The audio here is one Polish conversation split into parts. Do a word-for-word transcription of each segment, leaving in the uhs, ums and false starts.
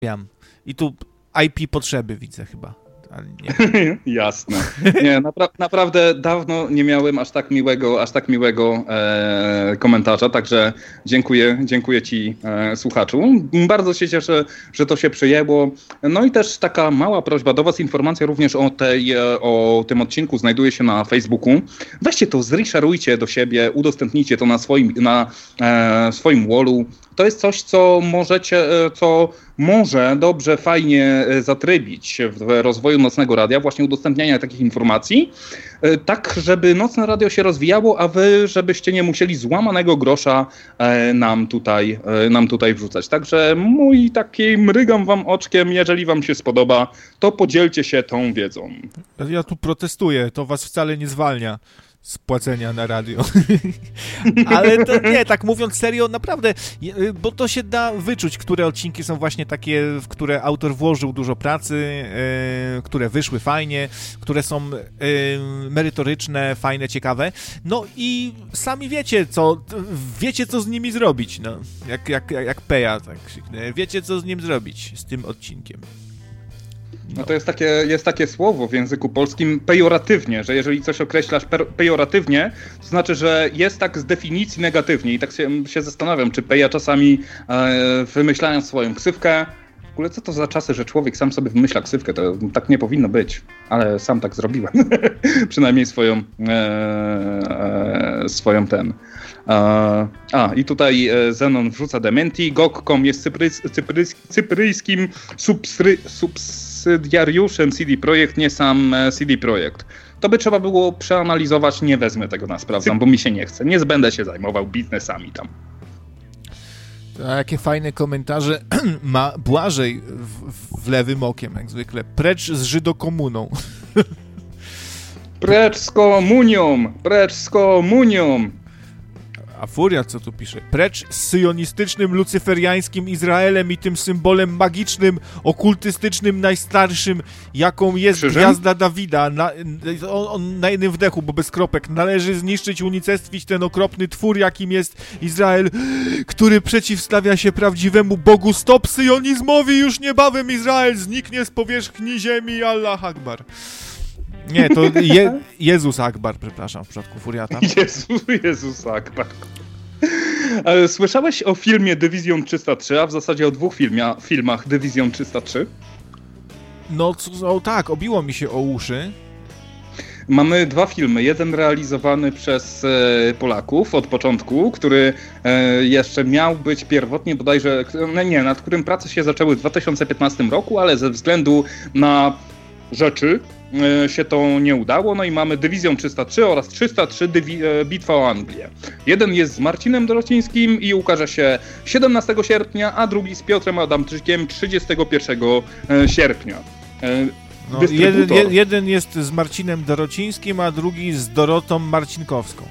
I tu I P potrzeby widzę chyba. Ale nie. Jasne. Nie, napra- naprawdę dawno nie miałem aż tak miłego, aż tak miłego e, komentarza, także dziękuję, dziękuję ci e, słuchaczu. Bardzo się cieszę, że to się przyjęło. No i też taka mała prośba do was, informacja również o, tej, o tym odcinku znajduje się na Facebooku. Weźcie to, zreszerujcie do siebie, udostępnijcie to na swoim, na e, swoim wallu. To jest coś, co możecie, co może dobrze, fajnie zatrybić w rozwoju Nocnego Radia, właśnie udostępniania takich informacji, tak żeby Nocne Radio się rozwijało, a wy, żebyście nie musieli złamanego grosza nam tutaj, nam tutaj wrzucać. Także mój taki mrygam wam oczkiem, jeżeli wam się spodoba, to podzielcie się tą wiedzą. Ja tu protestuję, to was wcale nie zwalnia z płacenia na radio. Ale to nie, tak mówiąc serio, naprawdę, bo to się da wyczuć, które odcinki są właśnie takie, w które autor włożył dużo pracy, yy, które wyszły fajnie, które są yy, merytoryczne, fajne, ciekawe. No i sami wiecie, co wiecie, co z nimi zrobić, no. Jak, jak, jak Peja, tak krzyknę. Wiecie, co z nim zrobić, z tym odcinkiem. No. no to jest takie, jest takie słowo w języku polskim pejoratywnie, że jeżeli coś określasz per, pejoratywnie, to znaczy, że jest tak z definicji negatywnie. I tak się, się zastanawiam, czy Peja czasami e, wymyślając swoją ksywkę, w ogóle co to za czasy, że człowiek sam sobie wymyśla ksywkę, to tak nie powinno być, ale sam tak zrobiłem. Przynajmniej swoją, e, e, swoją ten... A, i tutaj Zenon wrzuca dementi. G O G kropka com jest cyprys, cyprys, cypryjskim subsry, subsydiariuszem C D Projekt, nie sam C D Projekt. To by trzeba było przeanalizować, nie wezmę tego na sprawdzam, bo mi się nie chce. Nie będę się zajmował biznesami tam. A jakie fajne komentarze ma Błażej w, w lewym okiem, jak zwykle. Precz z Żydokomuną. Precz z komunią! Precz z komunią! A Furia co tu pisze? Precz z syjonistycznym, lucyferiańskim Izraelem i tym symbolem magicznym, okultystycznym, najstarszym, jaką jest Krzyżem? Gwiazda Dawida. Na, on, on na jednym wdechu, bo bez kropek. Należy zniszczyć, unicestwić ten okropny twór, jakim jest Izrael, który przeciwstawia się prawdziwemu Bogu. Stop syjonizmowi! Już niebawem Izrael zniknie z powierzchni ziemi. Allah Akbar. Nie, to Je- Jezus Akbar, przepraszam, w przypadku Furiata. Jezu, Jezus Akbar. Słyszałeś o filmie Dywizjon trzysta trzy, a w zasadzie o dwóch filmia, filmach Dywizjon trzysta trzy? No co, tak, obiło mi się o uszy. Mamy dwa filmy. Jeden realizowany przez e, Polaków od początku, który e, jeszcze miał być pierwotnie bodajże, no nie, nad którym prace się zaczęły w dwa tysiące piętnastym roku, ale ze względu na rzeczy e, się to nie udało. No i mamy Dywizjon trzysta trzy oraz trzysta trzy dywi- e, Bitwa o Anglię. Jeden jest z Marcinem Dorocińskim i ukaże się siedemnastego sierpnia, a drugi z Piotrem Adamczykiem trzydziestego pierwszego sierpnia. E, No, jeden, je, jeden jest z Marcinem Dorocińskim, a drugi z Dorotą Marcinkowską.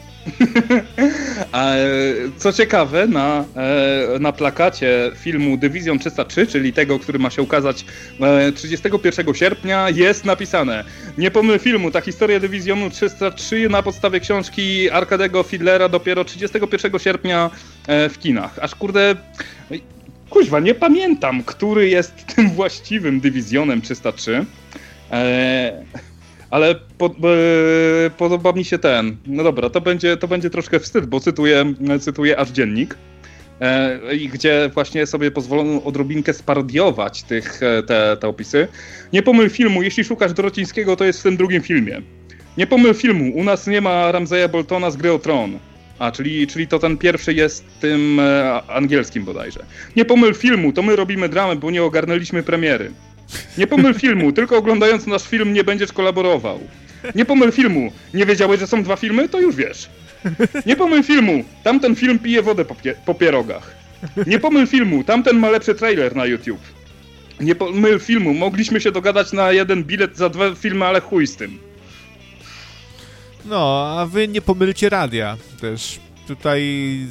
Co ciekawe, na, na plakacie filmu Dywizjon trzysta trzy, czyli tego, który ma się ukazać trzydziestego pierwszego sierpnia, jest napisane: nie pomyl filmu, ta historia Dywizjonu trzysta trzy na podstawie książki Arkadego Fiedlera dopiero trzydziestego pierwszego sierpnia w kinach. Aż kurde... Kuźwa, nie pamiętam, który jest tym właściwym Dywizjonem trzysta trzy, eee, ale po, e, podoba mi się ten. No dobra, to będzie, to będzie troszkę wstyd, bo cytuję, cytuję aż dziennik, e, gdzie właśnie sobie pozwolono odrobinkę sparodiować tych, te, te opisy. Nie pomyl filmu, jeśli szukasz Dorocińskiego, to jest w tym drugim filmie. Nie pomyl filmu, u nas nie ma Ramseya Boltona z Gry o Tron. A, czyli, czyli to ten pierwszy jest tym e, angielskim bodajże. Nie pomyl filmu, to my robimy dramę, bo nie ogarnęliśmy premiery. Nie pomyl filmu, tylko oglądając nasz film nie będziesz kolaborował. Nie pomyl filmu, nie wiedziałeś, że są dwa filmy? To już wiesz. Nie pomyl filmu, tamten film pije wodę po, pie- po pierogach. Nie pomyl filmu, tamten ma lepszy trailer na YouTube. Nie pomyl filmu, mogliśmy się dogadać na jeden bilet za dwa filmy, ale chuj z tym. No, a wy nie pomylcie radia też. Tutaj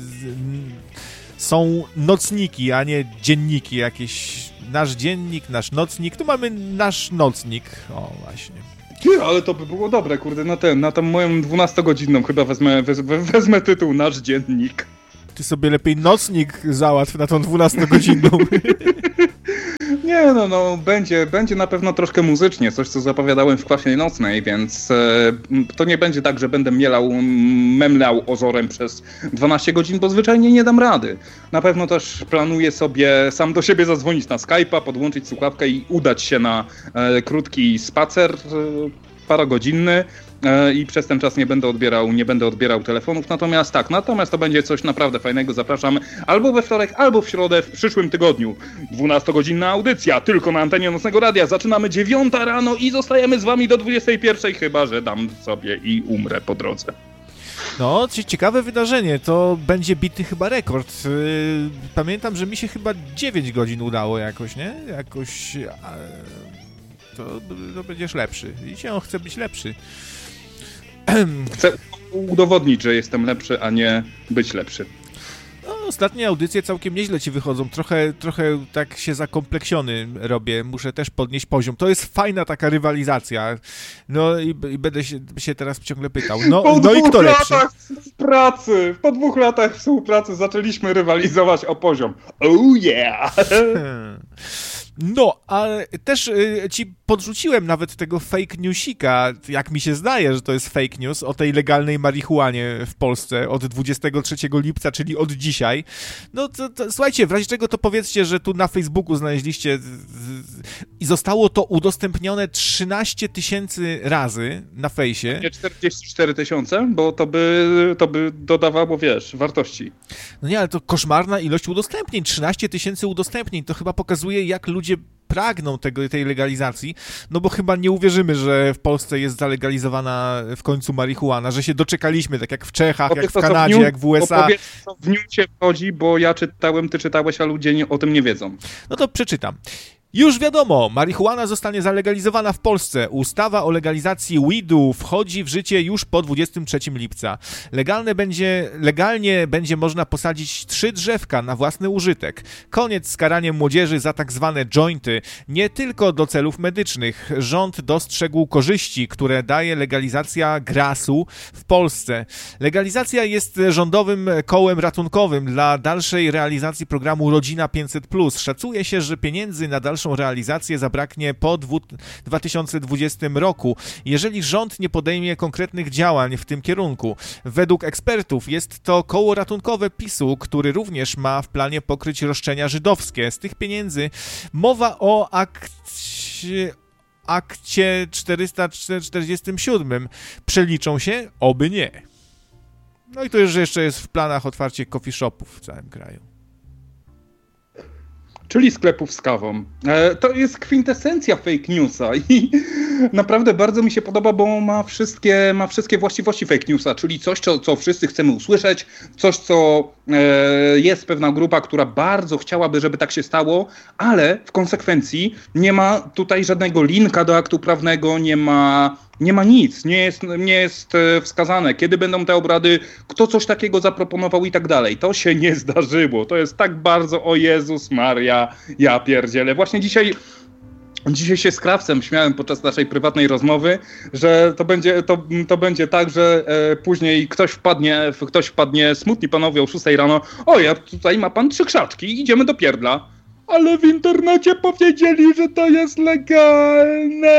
są nocniki, a nie dzienniki jakieś. Nasz dziennik, nasz nocnik. Tu mamy nasz nocnik. O, właśnie. Ty, ale to by było dobre, kurde, na ten, na tą moją dwunastogodzinną chyba wezmę, wezmę, wezmę tytuł Nasz dziennik. Ty sobie lepiej nocnik załatw na tą dwunastogodzinną. Nie, no, no będzie, będzie na pewno troszkę muzycznie, coś co zapowiadałem w Kwaśnej Nocnej, więc e, to nie będzie tak, że będę mielał, memlał ozorem przez dwanaście godzin, bo zwyczajnie nie dam rady. Na pewno też planuję sobie sam do siebie zadzwonić na Skype'a, podłączyć słuchawkę i udać się na e, krótki spacer, e, parogodzinny. I przez ten czas nie będę odbierał, nie będę odbierał telefonów, natomiast tak, natomiast to będzie coś naprawdę fajnego, zapraszamy albo we wtorek, albo w środę w przyszłym tygodniu. dwunastogodzinna audycja, tylko na antenie Nocnego Radia, zaczynamy dziewiąta rano i zostajemy z wami do dwudziestej pierwszej, chyba że dam sobie i umrę po drodze. No, ciekawe wydarzenie, to będzie bity chyba rekord. Pamiętam, że mi się chyba dziewięć godzin udało jakoś, nie? Jakoś... To, to będziesz lepszy. I on chce być lepszy. Chcę udowodnić, że jestem lepszy, a nie być lepszy. No, ostatnie audycje całkiem nieźle ci wychodzą. Trochę, trochę tak się zakompleksiony robię. Muszę też podnieść poziom. To jest fajna taka rywalizacja. No i, i będę się, się teraz ciągle pytał. No, po no i kto lepszy? Po dwóch latach pracy, po dwóch latach współpracy zaczęliśmy rywalizować o poziom. Oh yeah! No, ale też y, ci podrzuciłem nawet tego fake newsika, jak mi się zdaje, że to jest fake news, o tej legalnej marihuanie w Polsce od dwudziestego trzeciego lipca, czyli od dzisiaj. No to, to słuchajcie, w razie czego to powiedzcie, że tu na Facebooku znaleźliście z, z, i zostało to udostępnione trzynaście tysięcy razy na fejsie. Nie czterdzieści cztery tysiące, bo to by, to by dodawało, wiesz, wartości. No nie, ale to koszmarna ilość udostępnień, trzynaście tysięcy udostępnień, to chyba pokazuje, jak ludzie pragną tego, tej legalizacji, no bo chyba nie uwierzymy, że w Polsce jest zalegalizowana w końcu marihuana, że się doczekaliśmy, tak jak w Czechach, powiedz jak w to, Kanadzie, w niu, jak w U S A. Powiedz, co w newsie wchodzi, bo ja czytałem, ty czytałeś, a ludzie nie, o tym nie wiedzą. No to przeczytam. Już wiadomo, marihuana zostanie zalegalizowana w Polsce. Ustawa o legalizacji weedu wchodzi w życie już po dwudziestego trzeciego lipca. Legalne będzie, legalnie będzie można posadzić trzy drzewka na własny użytek. Koniec z karaniem młodzieży za tak zwane jointy. Nie tylko do celów medycznych. Rząd dostrzegł korzyści, które daje legalizacja grasu w Polsce. Legalizacja jest rządowym kołem ratunkowym dla dalszej realizacji programu Rodzina pięćset plus. Szacuje się, że pieniędzy na dalszą realizację zabraknie po dwa tysiące dwudziestym roku, jeżeli rząd nie podejmie konkretnych działań w tym kierunku. Według ekspertów jest to koło ratunkowe PiSu, który również ma w planie pokryć roszczenia żydowskie. Z tych pieniędzy mowa o akcie, akcie czterysta czterdziestym siódmym przeliczą się? Oby nie. No i to już jeszcze jest w planach otwarcie coffee shopów w całym kraju. Czyli sklepów z kawą. E, to jest kwintesencja fake newsa i naprawdę bardzo mi się podoba, bo ma wszystkie, ma wszystkie właściwości fake newsa, czyli coś, co, co wszyscy chcemy usłyszeć, coś, co e, jest pewna grupa, która bardzo chciałaby, żeby tak się stało, ale w konsekwencji nie ma tutaj żadnego linka do aktu prawnego, nie ma... Nie ma nic, nie jest, nie jest wskazane, kiedy będą te obrady, kto coś takiego zaproponował i tak dalej. To się nie zdarzyło. To jest tak bardzo, o Jezus Maria, ja pierdzielę. Właśnie dzisiaj... Dzisiaj się z Krawcem śmiałem podczas naszej prywatnej rozmowy, że to będzie, to, to będzie tak, że e, później ktoś wpadnie, ktoś wpadnie, smutni panowie o szóstej rano, o ja tutaj ma pan trzy krzaczki, idziemy do pierdla. Ale w internecie powiedzieli, że to jest legalne.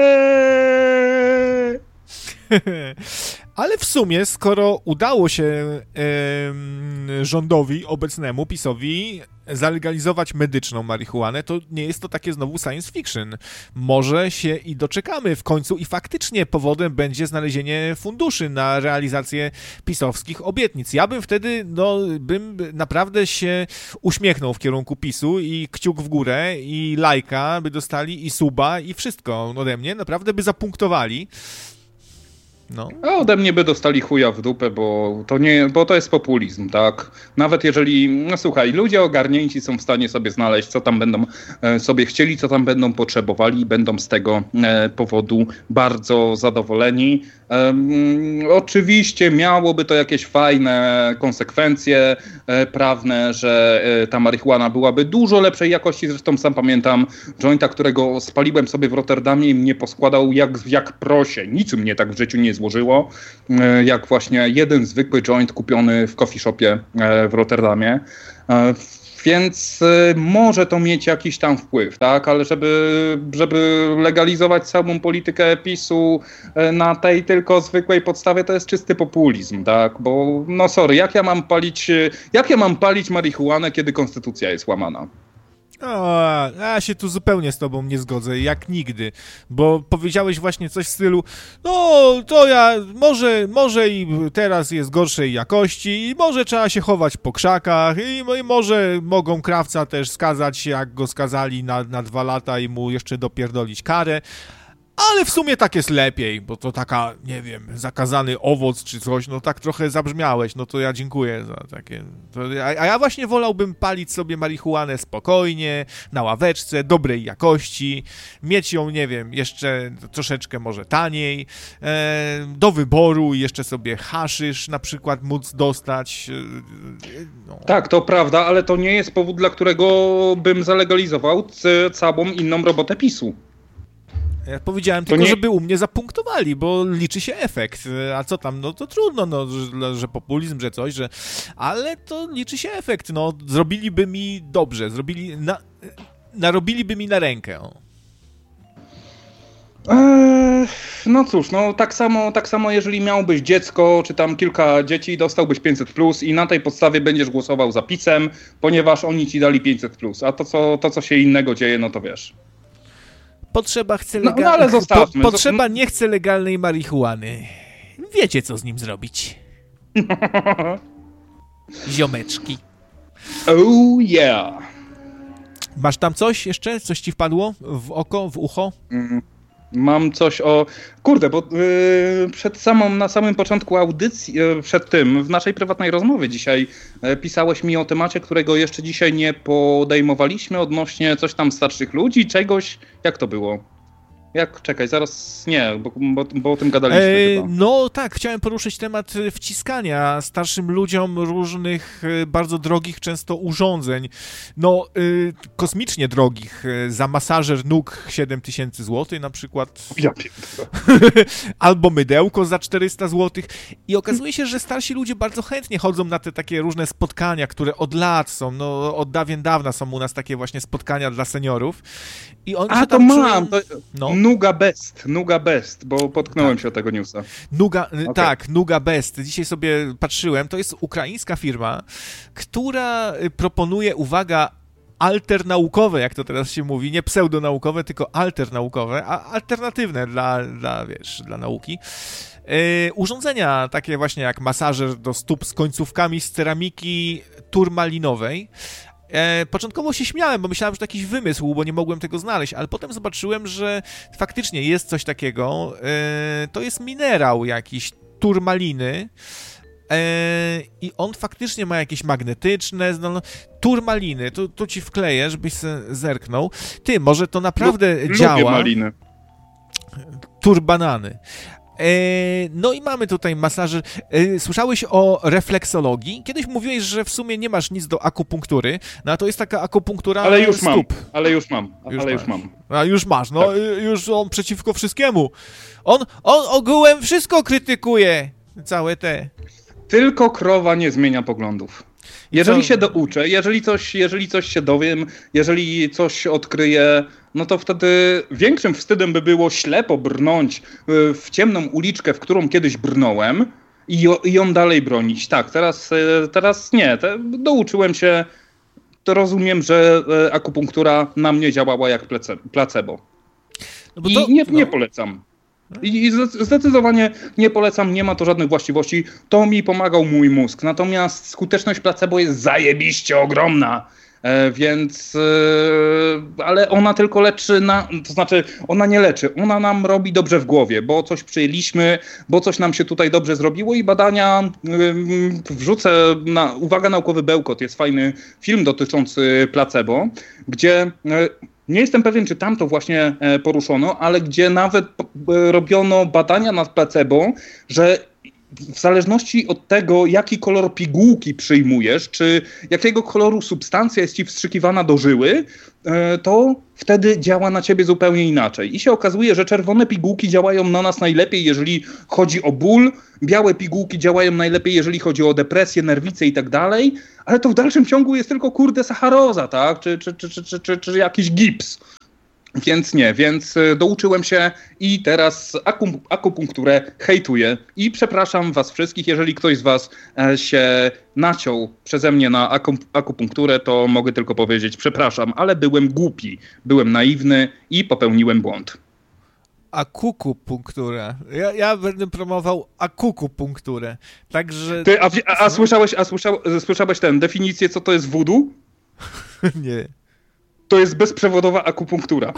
Ale w sumie, skoro udało się e, rządowi obecnemu, PiS-owi, zalegalizować medyczną marihuanę, to nie jest to takie znowu science fiction. Może się i doczekamy w końcu i faktycznie powodem będzie znalezienie funduszy na realizację pisowskich obietnic. Ja bym wtedy, no, bym naprawdę się uśmiechnął w kierunku PiSu i kciuk w górę i lajka by dostali i suba i wszystko ode mnie. Naprawdę by zapunktowali. No. A ode mnie by dostali chuja w dupę, bo to nie, bo to jest populizm, tak? Nawet jeżeli, no słuchaj, ludzie ogarnięci są w stanie sobie znaleźć, co tam będą e, sobie chcieli, co tam będą potrzebowali i będą z tego e, powodu bardzo zadowoleni. E, oczywiście miałoby to jakieś fajne konsekwencje e, prawne, że e, ta marihuana byłaby dużo lepszej jakości. Zresztą sam pamiętam jointa, którego spaliłem sobie w Rotterdamie i mnie poskładał jak, jak prosie. Nic mnie tak w życiu nie złożyło, jak właśnie jeden zwykły joint kupiony w coffee shopie w Rotterdamie. Więc y, może to mieć jakiś tam wpływ, tak? Ale żeby, żeby legalizować całą politykę PiSu y, na tej tylko zwykłej podstawie, to jest czysty populizm, tak? Bo no sorry, jak ja mam palić, jak ja mam palić marihuanę, kiedy konstytucja jest łamana? O, ja się tu zupełnie z tobą nie zgodzę, jak nigdy, bo powiedziałeś właśnie coś w stylu, no to ja, może, może i teraz jest gorszej jakości i może trzeba się chować po krzakach i, i może mogą krawca też skazać, jak go skazali na, na dwa lata i mu jeszcze dopierdolić karę. Ale w sumie tak jest lepiej, bo to taka, nie wiem, zakazany owoc czy coś, no tak trochę zabrzmiałeś, no to ja dziękuję za takie... To, a, a ja właśnie wolałbym palić sobie marihuanę spokojnie, na ławeczce, dobrej jakości, mieć ją, nie wiem, jeszcze troszeczkę może taniej, e, do wyboru i jeszcze sobie haszysz na przykład móc dostać. E, no. Tak, to prawda, ale to nie jest powód, dla którego bym zalegalizował c- całą inną robotę PiSu. Ja powiedziałem tylko, nie... żeby u mnie zapunktowali, bo liczy się efekt. A co tam, no to trudno, no, że, że populizm, że coś, że... Ale to liczy się efekt, no. Zrobiliby mi dobrze, zrobili... Na... Narobiliby mi na rękę, o. Eee, no cóż, no tak samo, tak samo jeżeli miałbyś dziecko, czy tam kilka dzieci, dostałbyś pięćset plus i na tej podstawie będziesz głosował za PiS-em, ponieważ oni ci dali pięćset plus, a to co, to, co się innego dzieje, no to wiesz... Potrzeba chce legal... no, no, ale zostawmy. Po, potrzeba nie chce legalnej marihuany. Wiecie, co z nim zrobić. Ziomeczki. Oh yeah. Masz tam coś jeszcze? Coś ci wpadło w oko, w ucho? Mm. Mam coś o... Kurde, bo yy, przed samą, na samym początku audycji, yy, przed tym, w naszej prywatnej rozmowie dzisiaj yy, pisałeś mi o temacie, którego jeszcze dzisiaj nie podejmowaliśmy odnośnie coś tam starszych ludzi, czegoś. Jak to było? Jak? Czekaj, zaraz nie, bo, bo, bo o tym gadaliśmy e, chyba. No tak, chciałem poruszyć temat wciskania starszym ludziom różnych bardzo drogich często urządzeń. No, y, kosmicznie drogich. Za masażer nóg siedem tysięcy złotych na przykład. Ja Albo mydełko za czterysta złotych. I okazuje się, że starsi ludzie bardzo chętnie chodzą na te takie różne spotkania, które od lat są, no od dawien dawna są u nas takie właśnie spotkania dla seniorów. I oni A, się to tam mam! czują... To... No. Nuga Best, Nuga Best, bo potknąłem tak. się o tego newsa. Nuga, okay. Tak, Nuga Best. Dzisiaj sobie patrzyłem, to jest ukraińska firma, która proponuje, uwaga, alternaukowe, jak to teraz się mówi, nie pseudonaukowe, tylko alternaukowe, a alternatywne dla, dla wiesz, dla nauki. Yy, urządzenia takie właśnie jak masażer do stóp z końcówkami z ceramiki turmalinowej. E, początkowo się śmiałem, bo myślałem, że to jakiś wymysł, bo nie mogłem tego znaleźć, ale potem zobaczyłem, że faktycznie jest coś takiego. E, to jest minerał jakiś, turmaliny e, i on faktycznie ma jakieś magnetyczne no, turmaliny. Tu, tu ci wkleję, żebyś se zerknął. Ty, może to naprawdę Lu- działa. Lubię maliny. Turbanany. No i mamy tutaj masażer. Słyszałeś o refleksologii? Kiedyś mówiłeś, że w sumie nie masz nic do akupunktury, no a to jest taka akupunktura ale już stóp. Mam, ale już mam, już ale masz. już mam. A już masz, no tak. Już on przeciwko wszystkiemu. On, on ogółem wszystko krytykuje, całe te. Tylko krowa nie zmienia poglądów. Jeżeli się douczę, jeżeli coś, jeżeli coś się dowiem, jeżeli coś odkryję, no to wtedy większym wstydem by było ślepo brnąć w ciemną uliczkę, w którą kiedyś brnąłem i, i ją dalej bronić. Tak, teraz, teraz nie. Te, douczyłem się, to rozumiem, że akupunktura na mnie działała jak placebo. No bo to, I nie, nie no. polecam. I zdecydowanie nie polecam, nie ma to żadnych właściwości. To mi pomagał mój mózg. Natomiast skuteczność placebo jest zajebiście ogromna. E, więc, e, ale ona tylko leczy, na, to znaczy ona nie leczy, ona nam robi dobrze w głowie, bo coś przyjęliśmy, bo coś nam się tutaj dobrze zrobiło i badania, e, wrzucę, na, uwaga, naukowy bełkot, jest fajny film dotyczący placebo, gdzie... E, Nie jestem pewien, czy tam to właśnie poruszono, ale gdzie nawet robiono badania nad placebo, że w zależności od tego, jaki kolor pigułki przyjmujesz, czy jakiego koloru substancja jest ci wstrzykiwana do żyły, to wtedy działa na ciebie zupełnie inaczej. I się okazuje, że czerwone pigułki działają na nas najlepiej, jeżeli chodzi o ból, białe pigułki działają najlepiej, jeżeli chodzi o depresję, nerwicę i tak dalej, ale to w dalszym ciągu jest tylko kurde sacharoza, tak? Czy, czy, czy, czy, czy, czy, czy jakiś gips. Więc nie, więc douczyłem się i teraz akum, akupunkturę hejtuję. I przepraszam was wszystkich, jeżeli ktoś z was się naciął przeze mnie na akupunkturę, to mogę tylko powiedzieć przepraszam, ale byłem głupi, byłem naiwny i popełniłem błąd. Akupunkturę. Ja, ja będę promował akupunkturę. Także... Ty, a, a, a, słyszałeś, a słyszał, słyszałeś tę definicję, co to jest voodoo? Nie. To jest bezprzewodowa akupunktura.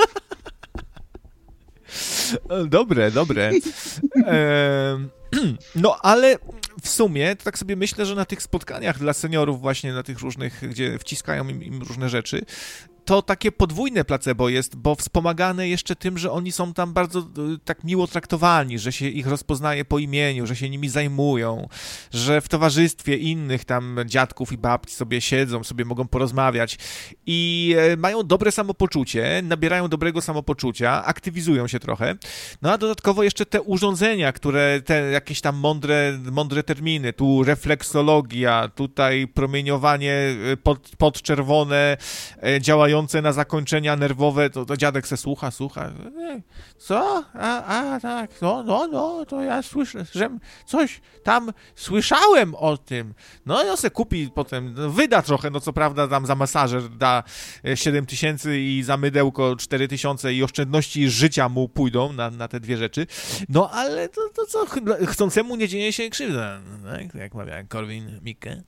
Dobre, dobre. Ehm, no ale w sumie, to tak sobie myślę, że na tych spotkaniach dla seniorów właśnie, na tych różnych, gdzie wciskają im, im różne rzeczy, to takie podwójne placebo jest, bo wspomagane jeszcze tym, że oni są tam bardzo tak miło traktowani, że się ich rozpoznaje po imieniu, że się nimi zajmują, że w towarzystwie innych tam dziadków i babci sobie siedzą, sobie mogą porozmawiać i mają dobre samopoczucie, nabierają dobrego samopoczucia, aktywizują się trochę. No a dodatkowo jeszcze te urządzenia, które, te jakieś tam mądre, mądre terminy, tu refleksologia, tutaj promieniowanie pod, podczerwone, działające na zakończenia nerwowe, to, to dziadek se słucha, słucha. Co? A, a tak, no, no, no, to ja słyszę, że coś tam słyszałem o tym. No i on se kupi potem, wyda trochę, no co prawda tam za masażer da siedem tysięcy i za mydełko cztery tysiące i oszczędności życia mu pójdą na, na te dwie rzeczy. No ale to, to co, chcącemu nie dzieje się krzywda, tak? Jak mawia Korwin-Mikke.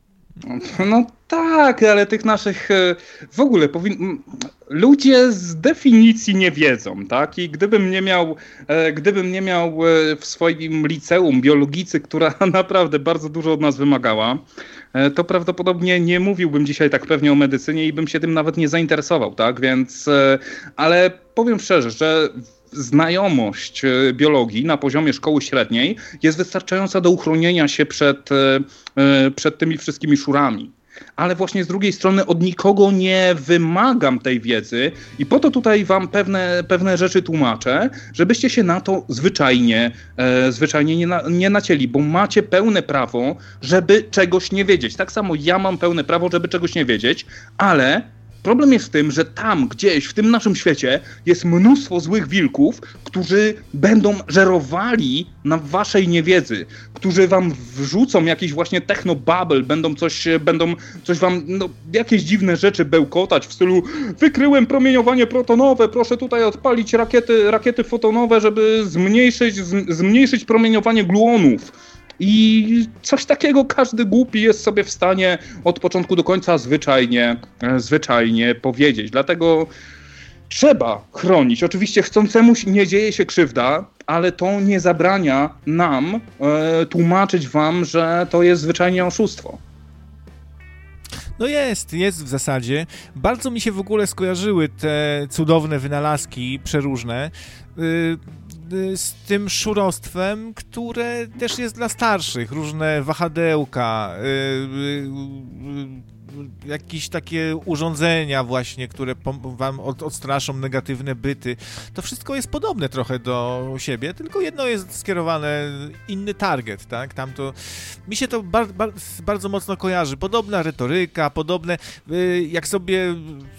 No tak, ale tych naszych w ogóle powin... ludzie z definicji nie wiedzą, tak? I gdybym nie miał, gdybym nie miał w swoim liceum biologicy, która naprawdę bardzo dużo od nas wymagała, to prawdopodobnie nie mówiłbym dzisiaj tak pewnie o medycynie i bym się tym nawet nie zainteresował, tak? Więc, ale powiem szczerze, że znajomość biologii na poziomie szkoły średniej jest wystarczająca do uchronienia się przed, przed tymi wszystkimi szurami. Ale właśnie z drugiej strony od nikogo nie wymagam tej wiedzy i po to tutaj wam pewne, pewne rzeczy tłumaczę, żebyście się na to zwyczajnie, e, zwyczajnie nie, na, nie nacięli, bo macie pełne prawo, żeby czegoś nie wiedzieć. Tak samo ja mam pełne prawo, żeby czegoś nie wiedzieć, ale problem jest w tym, że tam gdzieś w tym naszym świecie jest mnóstwo złych wilków, którzy będą żerowali na waszej niewiedzy, którzy wam wrzucą jakiś właśnie technobubble, będą coś, będą coś wam, no, jakieś dziwne rzeczy bełkotać w stylu wykryłem promieniowanie protonowe, proszę tutaj odpalić rakiety, rakiety fotonowe, żeby zmniejszyć, z, zmniejszyć promieniowanie gluonów. I coś takiego każdy głupi jest sobie w stanie od początku do końca zwyczajnie, zwyczajnie powiedzieć. Dlatego trzeba chronić. Oczywiście chcącemu nie dzieje się krzywda, ale to nie zabrania nam e, tłumaczyć wam, że to jest zwyczajnie oszustwo. No jest, jest w zasadzie. Bardzo mi się w ogóle skojarzyły te cudowne wynalazki przeróżne yy, z tym szurostwem, które też jest dla starszych. Różne wahadełka, yy, yy, jakieś takie urządzenia właśnie, które wam odstraszą negatywne byty. To wszystko jest podobne trochę do siebie, tylko jedno jest skierowane, inny target, tak? Tam to, mi się to bar, bar, bardzo mocno kojarzy. Podobna retoryka, podobne, jak sobie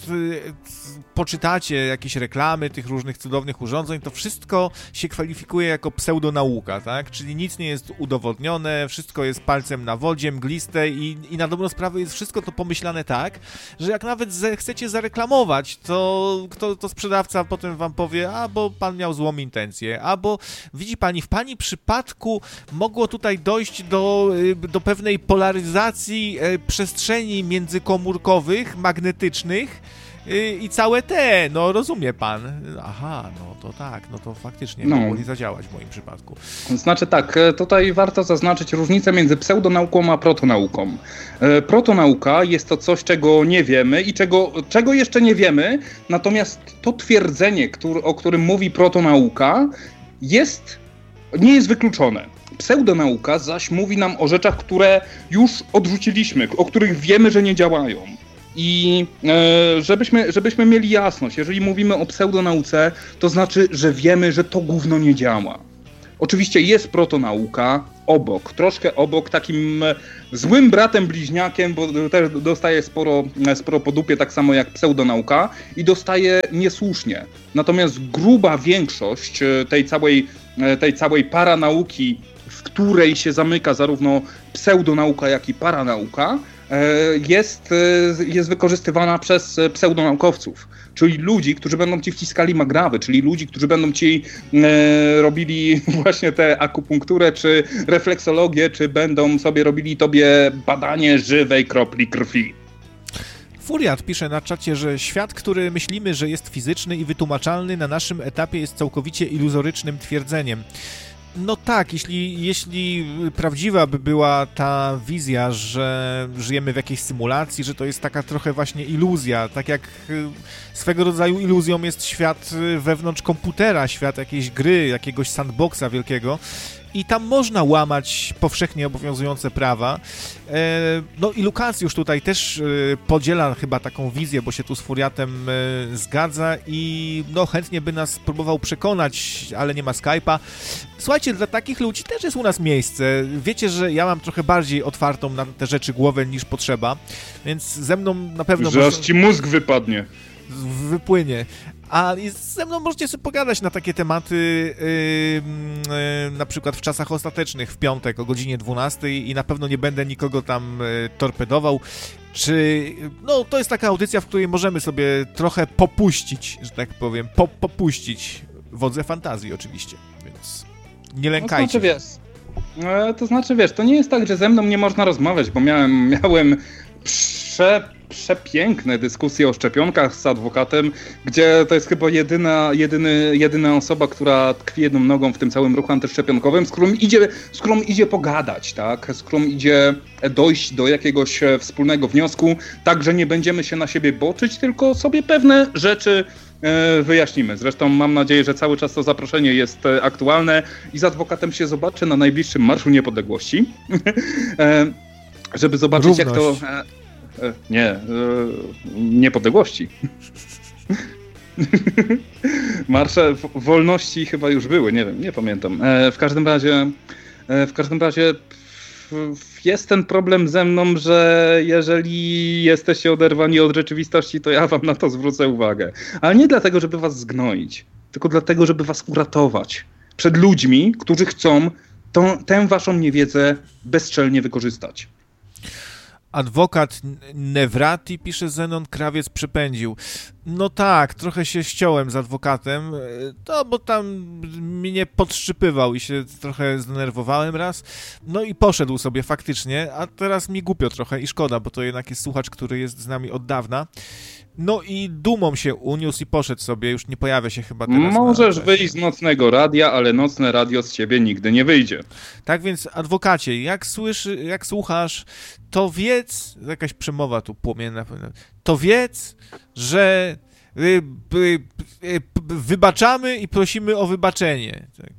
poczytacie jakieś reklamy tych różnych cudownych urządzeń, to wszystko się kwalifikuje jako pseudonauka, tak? Czyli nic nie jest udowodnione, wszystko jest palcem na wodzie, mgliste i, i na dobrą sprawę jest wszystko to pomyślane tak, że jak nawet ze, chcecie zareklamować, to, to, to sprzedawca potem wam powie, a bo pan miał złą intencję, albo widzi pani, w pani przypadku mogło tutaj dojść do, do pewnej polaryzacji przestrzeni międzykomórkowych, magnetycznych, i całe te, no rozumie pan. Aha, no to tak, no to faktycznie no. mogli zadziałać w moim przypadku. Znaczy tak, tutaj warto zaznaczyć różnicę między pseudonauką a protonauką. Protonauka jest to coś, czego nie wiemy i czego, czego jeszcze nie wiemy, natomiast to twierdzenie, który, o którym mówi protonauka, jest, nie jest wykluczone. Pseudonauka zaś mówi nam o rzeczach, które już odrzuciliśmy, o których wiemy, że nie działają. I e, żebyśmy, żebyśmy mieli jasność, jeżeli mówimy o pseudonauce, to znaczy, że wiemy, że to gówno nie działa. Oczywiście jest protonauka obok, troszkę obok, takim złym bratem bliźniakiem, bo też dostaje sporo, sporo po dupie, tak samo jak pseudonauka i dostaje niesłusznie. Natomiast gruba większość tej całej, tej całej paranauki, w której się zamyka zarówno pseudonauka, jak i paranauka, jest, jest wykorzystywana przez pseudonaukowców, czyli ludzi, którzy będą ci wciskali magrawy, czyli ludzi, którzy będą ci e, robili właśnie tę akupunkturę, czy refleksologię, czy będą sobie robili tobie badanie żywej kropli krwi. Furiat pisze na czacie, że świat, który myślimy, że jest fizyczny i wytłumaczalny, na naszym etapie jest całkowicie iluzorycznym twierdzeniem. No tak, jeśli, jeśli prawdziwa by była ta wizja, że żyjemy w jakiejś symulacji, że to jest taka trochę właśnie iluzja, tak jak swego rodzaju iluzją jest świat wewnątrz komputera, świat jakiejś gry, jakiegoś sandboxa wielkiego i tam można łamać powszechnie obowiązujące prawa. No i Lukacjusz tutaj też podziela chyba taką wizję, bo się tu z Furiatem zgadza i no chętnie by nas próbował przekonać, ale nie ma Skype'a. Słuchajcie, dla takich ludzi też jest u nas miejsce. Wiecie, że ja mam trochę bardziej otwartą na te rzeczy głowę niż potrzeba, więc ze mną na pewno... Że aż ci mózg wypadnie. Wypłynie. A ze mną możecie sobie pogadać na takie tematy, yy, yy, na przykład w czasach ostatecznych, w piątek o godzinie dwunastej i na pewno nie będę nikogo tam yy, torpedował, czy... No, to jest taka audycja, w której możemy sobie trochę popuścić, że tak powiem, po, popuścić wodze fantazji oczywiście, więc nie lękajcie. No, to znaczy, wiesz, to znaczy, wiesz, to nie jest tak, że ze mną nie można rozmawiać, bo miałem, miałem prze... przepiękne dyskusje o szczepionkach z adwokatem, gdzie to jest chyba jedyna, jedyny, jedyna osoba, która tkwi jedną nogą w tym całym ruchu antyszczepionkowym, z którą idzie, z którą idzie pogadać, tak? Z którą idzie dojść do jakiegoś wspólnego wniosku, tak, że nie będziemy się na siebie boczyć, tylko sobie pewne rzeczy wyjaśnimy. Zresztą mam nadzieję, że cały czas to zaproszenie jest aktualne i z adwokatem się zobaczę na najbliższym Marszu Niepodległości, żeby zobaczyć, Równość. jak to... Nie, niepodległości. Marsze wolności chyba już były, nie wiem, nie pamiętam. W każdym razie, w każdym razie jest ten problem ze mną, że jeżeli jesteście oderwani od rzeczywistości, to ja wam na to zwrócę uwagę. Ale nie dlatego, żeby was zgnoić, tylko dlatego, żeby was uratować przed ludźmi, którzy chcą tą, tę waszą niewiedzę bezczelnie wykorzystać. Adwokat Newrati, pisze Zenon, krawiec przepędził. No tak, trochę się ściąłem z adwokatem, to bo tam mnie podszczypywał i się trochę zdenerwowałem raz, no i poszedł sobie faktycznie, a teraz mi głupio trochę i szkoda, bo to jednak jest słuchacz, który jest z nami od dawna. No i dumą się uniósł i poszedł sobie, już nie pojawia się chyba teraz. Możesz na... wyjść z nocnego radia, ale nocne radio z ciebie nigdy nie wyjdzie. Tak więc, adwokacie, jak słyszy, jak słuchasz, to wiedz, jakaś przemowa tu płomienna, to wiedz, że y, y, y, wybaczamy i prosimy o wybaczenie. Tak.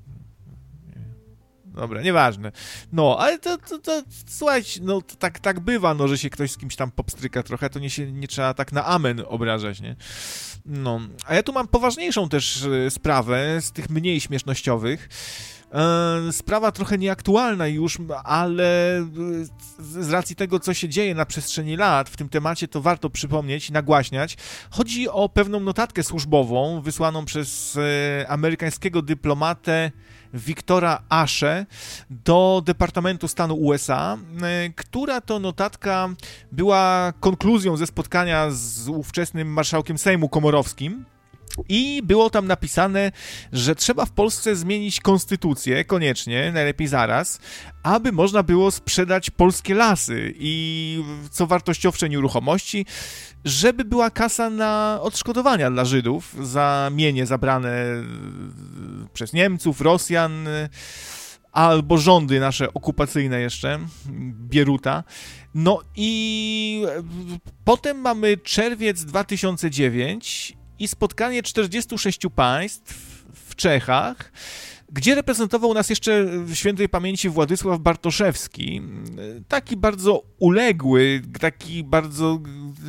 Dobra, nieważne. No, ale to, to, to słuchajcie, no to tak, tak bywa, no, że się ktoś z kimś tam popstryka trochę, to nie, się, nie trzeba tak na amen obrażać, nie? No, a ja tu mam poważniejszą też sprawę z tych mniej śmiesznościowych. E, sprawa trochę nieaktualna już, ale z racji tego, co się dzieje na przestrzeni lat w tym temacie, to warto przypomnieć i nagłaśniać. Chodzi o pewną notatkę służbową wysłaną przez e, amerykańskiego dyplomatę Wiktora Asze do Departamentu Stanu U S A, która to notatka była konkluzją ze spotkania z ówczesnym marszałkiem Sejmu Komorowskim. I było tam napisane, że trzeba w Polsce zmienić konstytucję, koniecznie, najlepiej zaraz, aby można było sprzedać polskie lasy i co wartościowsze nieruchomości, żeby była kasa na odszkodowania dla Żydów za mienie zabrane przez Niemców, Rosjan albo rządy nasze okupacyjne jeszcze, Bieruta. No i potem mamy czerwiec dwa tysiące dziewiąty i spotkanie czterdziestu sześciu państw w Czechach, gdzie reprezentował nas jeszcze w świętej pamięci Władysław Bartoszewski, taki bardzo uległy, taki bardzo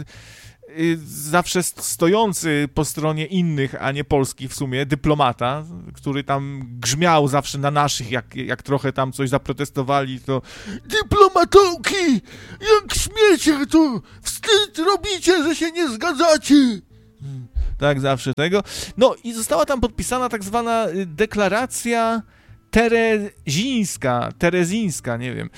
zawsze stojący po stronie innych, a nie Polski w sumie, dyplomata, który tam grzmiał zawsze na naszych, jak, jak trochę tam coś zaprotestowali, to dyplomatołki, jak śmiecie, to wstyd robicie, że się nie zgadzacie. Tak, zawsze tego. No i została tam podpisana tak zwana deklaracja terezińska, terezińska, nie wiem,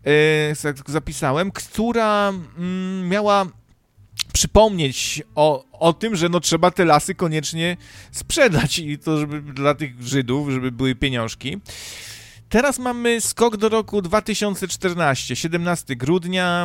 e, zapisałem, która mm, miała przypomnieć o, o tym, że no trzeba te lasy koniecznie sprzedać i to żeby dla tych Żydów, żeby były pieniążki. Teraz mamy skok do roku dwa tysiące czternastego, siedemnastego grudnia,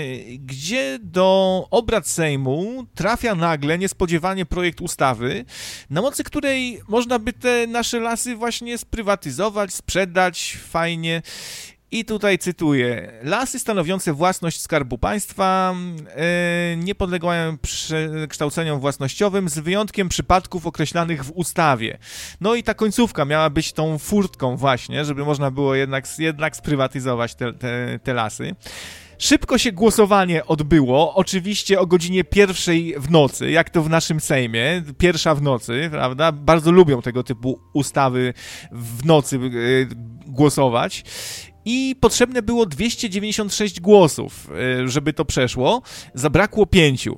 gdzie do obrad Sejmu trafia nagle, niespodziewanie projekt ustawy, na mocy której można by te nasze lasy właśnie sprywatyzować, sprzedać fajnie. I tutaj cytuję: lasy stanowiące własność Skarbu Państwa e, nie podlegają przekształceniom własnościowym z wyjątkiem przypadków określanych w ustawie. No i ta końcówka miała być tą furtką właśnie, żeby można było jednak, jednak sprywatyzować te, te, te lasy. Szybko się głosowanie odbyło, oczywiście o godzinie pierwszej w nocy, jak to w naszym Sejmie, pierwsza w nocy, prawda? Bardzo lubią tego typu ustawy w nocy yy, głosować. I potrzebne było dwieście dziewięćdziesiąt sześć głosów, żeby to przeszło. Zabrakło pięciu.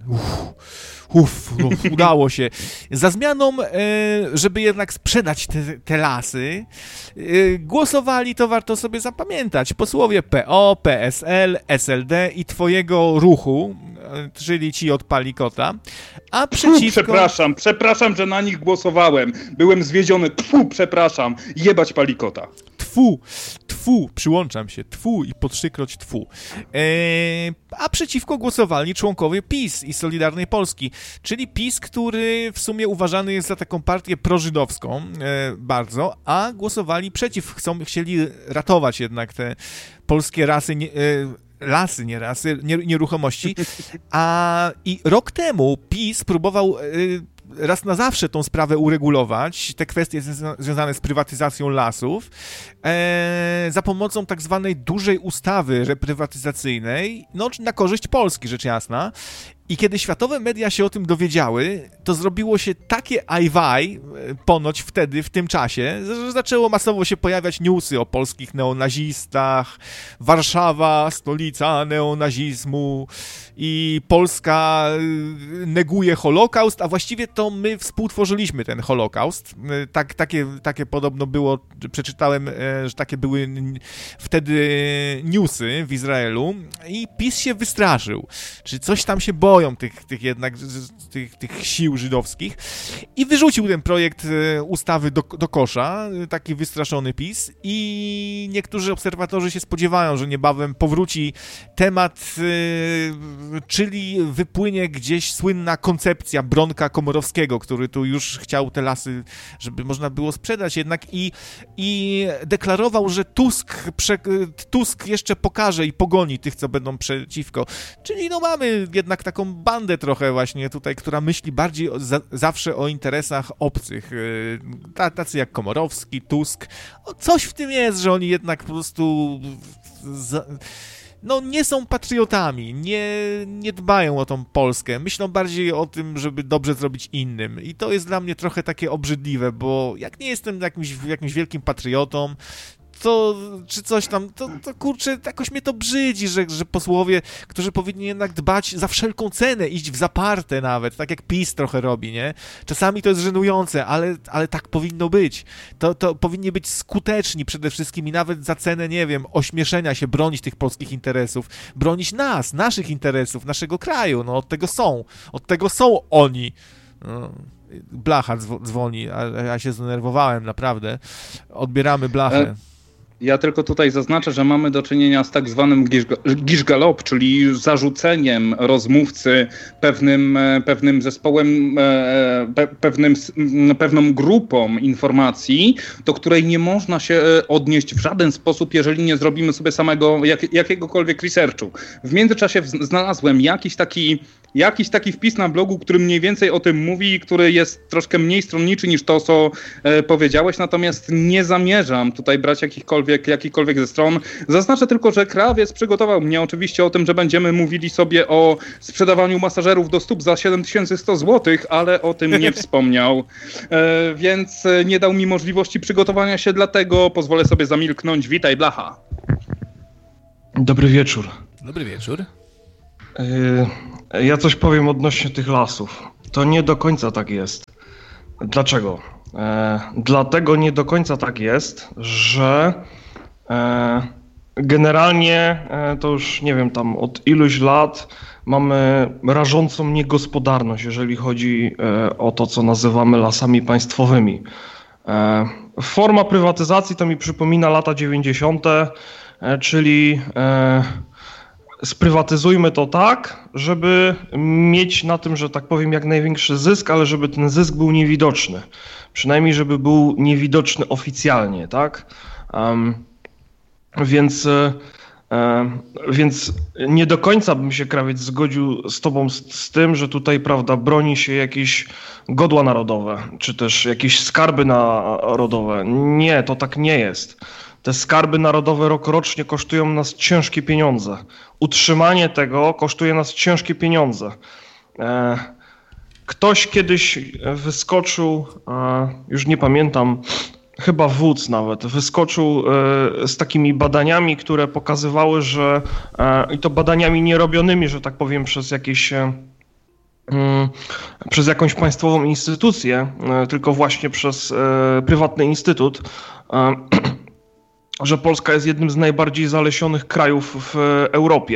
Uff. Uff, uff, udało się. Za zmianą, żeby jednak sprzedać te, te lasy, głosowali, to warto sobie zapamiętać, posłowie P O, P S L, S L D i twojego ruchu, czyli ci od Palikota, a przeciwko... Pfu, przepraszam, przepraszam, że na nich głosowałem. Byłem zwiedziony. Pfu, przepraszam. Jebać Palikota. Tfu, tfu, przyłączam się, tfu i po trzykroć tfu. Eee, a przeciwko głosowali członkowie PiS i Solidarnej Polski, czyli PiS, który w sumie uważany jest za taką partię prożydowską e, bardzo, a głosowali przeciw, chcą, chcieli ratować jednak te polskie rasy, nie, e, lasy, nie rasy, nie, nieruchomości, a i rok temu PiS próbował e, raz na zawsze tą sprawę uregulować, te kwestie z, związane z prywatyzacją lasów, e, za pomocą tak zwanej dużej ustawy reprywatyzacyjnej, no na korzyść Polski, rzecz jasna. I kiedy światowe media się o tym dowiedziały, to zrobiło się takie ajwaj, ponoć wtedy, w tym czasie, że zaczęło masowo się pojawiać newsy o polskich neonazistach, Warszawa, stolica neonazizmu i Polska neguje Holokaust, a właściwie to my współtworzyliśmy ten Holokaust. Tak, takie, takie podobno było, przeczytałem, że takie były wtedy newsy w Izraelu i PiS się wystraszył. Czy coś tam się boją tych, tych jednak tych, tych sił żydowskich i wyrzucił ten projekt ustawy do, do kosza, taki wystraszony PiS, i niektórzy obserwatorzy się spodziewają, że niebawem powróci temat, czyli wypłynie gdzieś słynna koncepcja Bronka Komorowskiego, który tu już chciał te lasy, żeby można było sprzedać jednak i, i deklarował, że Tusk, prze, Tusk jeszcze pokaże i pogoni tych, co będą przeciwko. Czyli no mamy jednak taką bandę trochę właśnie tutaj, która myśli bardziej o, za, zawsze o interesach obcych. T- tacy jak Komorowski, Tusk. O, coś w tym jest, że oni jednak po prostu za, no nie są patriotami, nie, nie dbają o tą Polskę. Myślą bardziej o tym, żeby dobrze zrobić innym. I to jest dla mnie trochę takie obrzydliwe, bo jak nie jestem jakimś, jakimś wielkim patriotą, to, czy coś tam, to, to kurczę, jakoś mnie to brzydzi, że, że posłowie, którzy powinni jednak dbać za wszelką cenę, iść w zaparte nawet, tak jak PiS trochę robi, nie? Czasami to jest żenujące, ale, ale tak powinno być. To, to powinni być skuteczni przede wszystkim i nawet za cenę, nie wiem, ośmieszenia się, bronić tych polskich interesów, bronić nas, naszych interesów, naszego kraju, no od tego są, od tego są oni. No. Blacha dzwo- dzwoni, a ja się zdenerwowałem, naprawdę. Odbieramy blachę. Ja tylko tutaj zaznaczę, że mamy do czynienia z tak zwanym giszgalop, czyli zarzuceniem rozmówcy pewnym, pewnym zespołem, pewnym, pewną grupą informacji, do której nie można się odnieść w żaden sposób, jeżeli nie zrobimy sobie samego jak, jakiegokolwiek researchu. W międzyczasie znalazłem jakiś taki jakiś taki wpis na blogu, który mniej więcej o tym mówi, który jest troszkę mniej stronniczy niż to, co e, powiedziałeś, natomiast nie zamierzam tutaj brać jakichkolwiek, jakichkolwiek ze stron. Zaznaczę tylko, że krawiec przygotował mnie oczywiście o tym, że będziemy mówili sobie o sprzedawaniu masażerów do stóp za siedem tysięcy sto złotych, ale o tym nie wspomniał, e, więc nie dał mi możliwości przygotowania się, dlatego pozwolę sobie zamilknąć. Witaj, Blacha. Dobry wieczór. Dobry wieczór. Yy, ja coś powiem odnośnie tych lasów. To nie do końca tak jest. Dlaczego? Yy, dlatego nie do końca tak jest, że yy, generalnie yy, to już nie wiem, tam od iluś lat mamy rażącą niegospodarność, jeżeli chodzi yy, o to, co nazywamy lasami państwowymi. Yy, forma prywatyzacji to mi przypomina lata dziewięćdziesiąte, yy, czyli yy, sprywatyzujmy to tak, żeby mieć na tym, że tak powiem, jak największy zysk, ale żeby ten zysk był niewidoczny. Przynajmniej, żeby był niewidoczny oficjalnie, tak? Um, więc, e, więc nie do końca bym się, krawiec, zgodził z tobą z, z tym, że tutaj, prawda, broni się jakieś godła narodowe, czy też jakieś skarby narodowe. Nie, to tak nie jest. Te skarby narodowe rokrocznie kosztują nas ciężkie pieniądze. Utrzymanie tego kosztuje nas ciężkie pieniądze. Ktoś kiedyś wyskoczył, już nie pamiętam, chyba wódz nawet, wyskoczył z takimi badaniami, które pokazywały, że i to badaniami nierobionymi, że tak powiem, przez jakieś przez jakąś państwową instytucję, tylko właśnie przez prywatny instytut, że Polska jest jednym z najbardziej zalesionych krajów w Europie.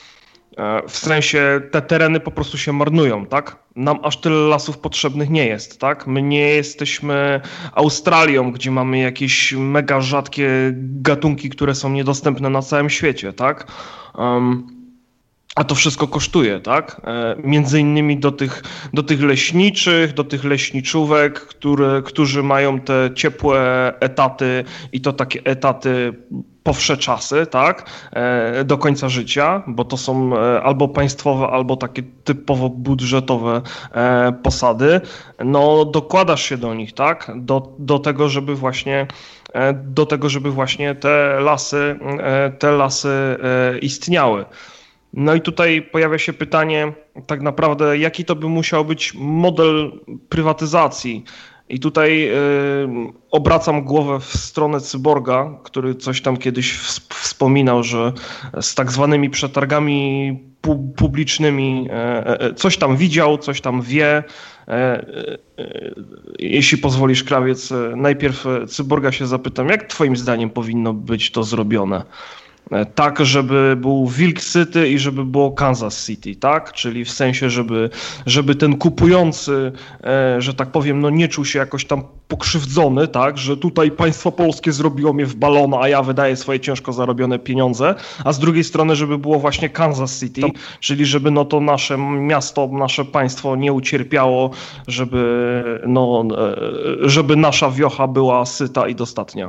W sensie te tereny po prostu się marnują, tak? Nam aż tyle lasów potrzebnych nie jest, tak? My nie jesteśmy Australią, gdzie mamy jakieś mega rzadkie gatunki, które są niedostępne na całym świecie, tak? Um, A to wszystko kosztuje, tak? Między innymi do tych, do tych leśniczych, do tych leśniczówek, które, którzy mają te ciepłe etaty i to takie etaty po wsze czasy, tak? Do końca życia, bo to są albo państwowe, albo takie typowo budżetowe posady. No dokładasz się do nich, tak? Do, do tego, żeby właśnie do tego, żeby właśnie te lasy, te lasy istniały. No i tutaj pojawia się pytanie, tak naprawdę, jaki to by musiał być model prywatyzacji. I tutaj y, obracam głowę w stronę Cyborga, który coś tam kiedyś wspominał, że z tak zwanymi przetargami pu publicznymi y, y, coś tam widział, coś tam wie. Y, y, y, jeśli pozwolisz, krawiec, y, najpierw Cyborga się zapytam, jak twoim zdaniem powinno być to zrobione? Tak, żeby był Wilk City i żeby było Kansas City, tak? Czyli w sensie, żeby, żeby ten kupujący, e, że tak powiem, no nie czuł się jakoś tam pokrzywdzony, tak? Że tutaj państwo polskie zrobiło mnie w balona, a ja wydaję swoje ciężko zarobione pieniądze, a z drugiej strony, żeby było właśnie Kansas City, to, czyli żeby no to nasze miasto, nasze państwo nie ucierpiało, żeby, no, e, żeby nasza wiocha była syta i dostatnia.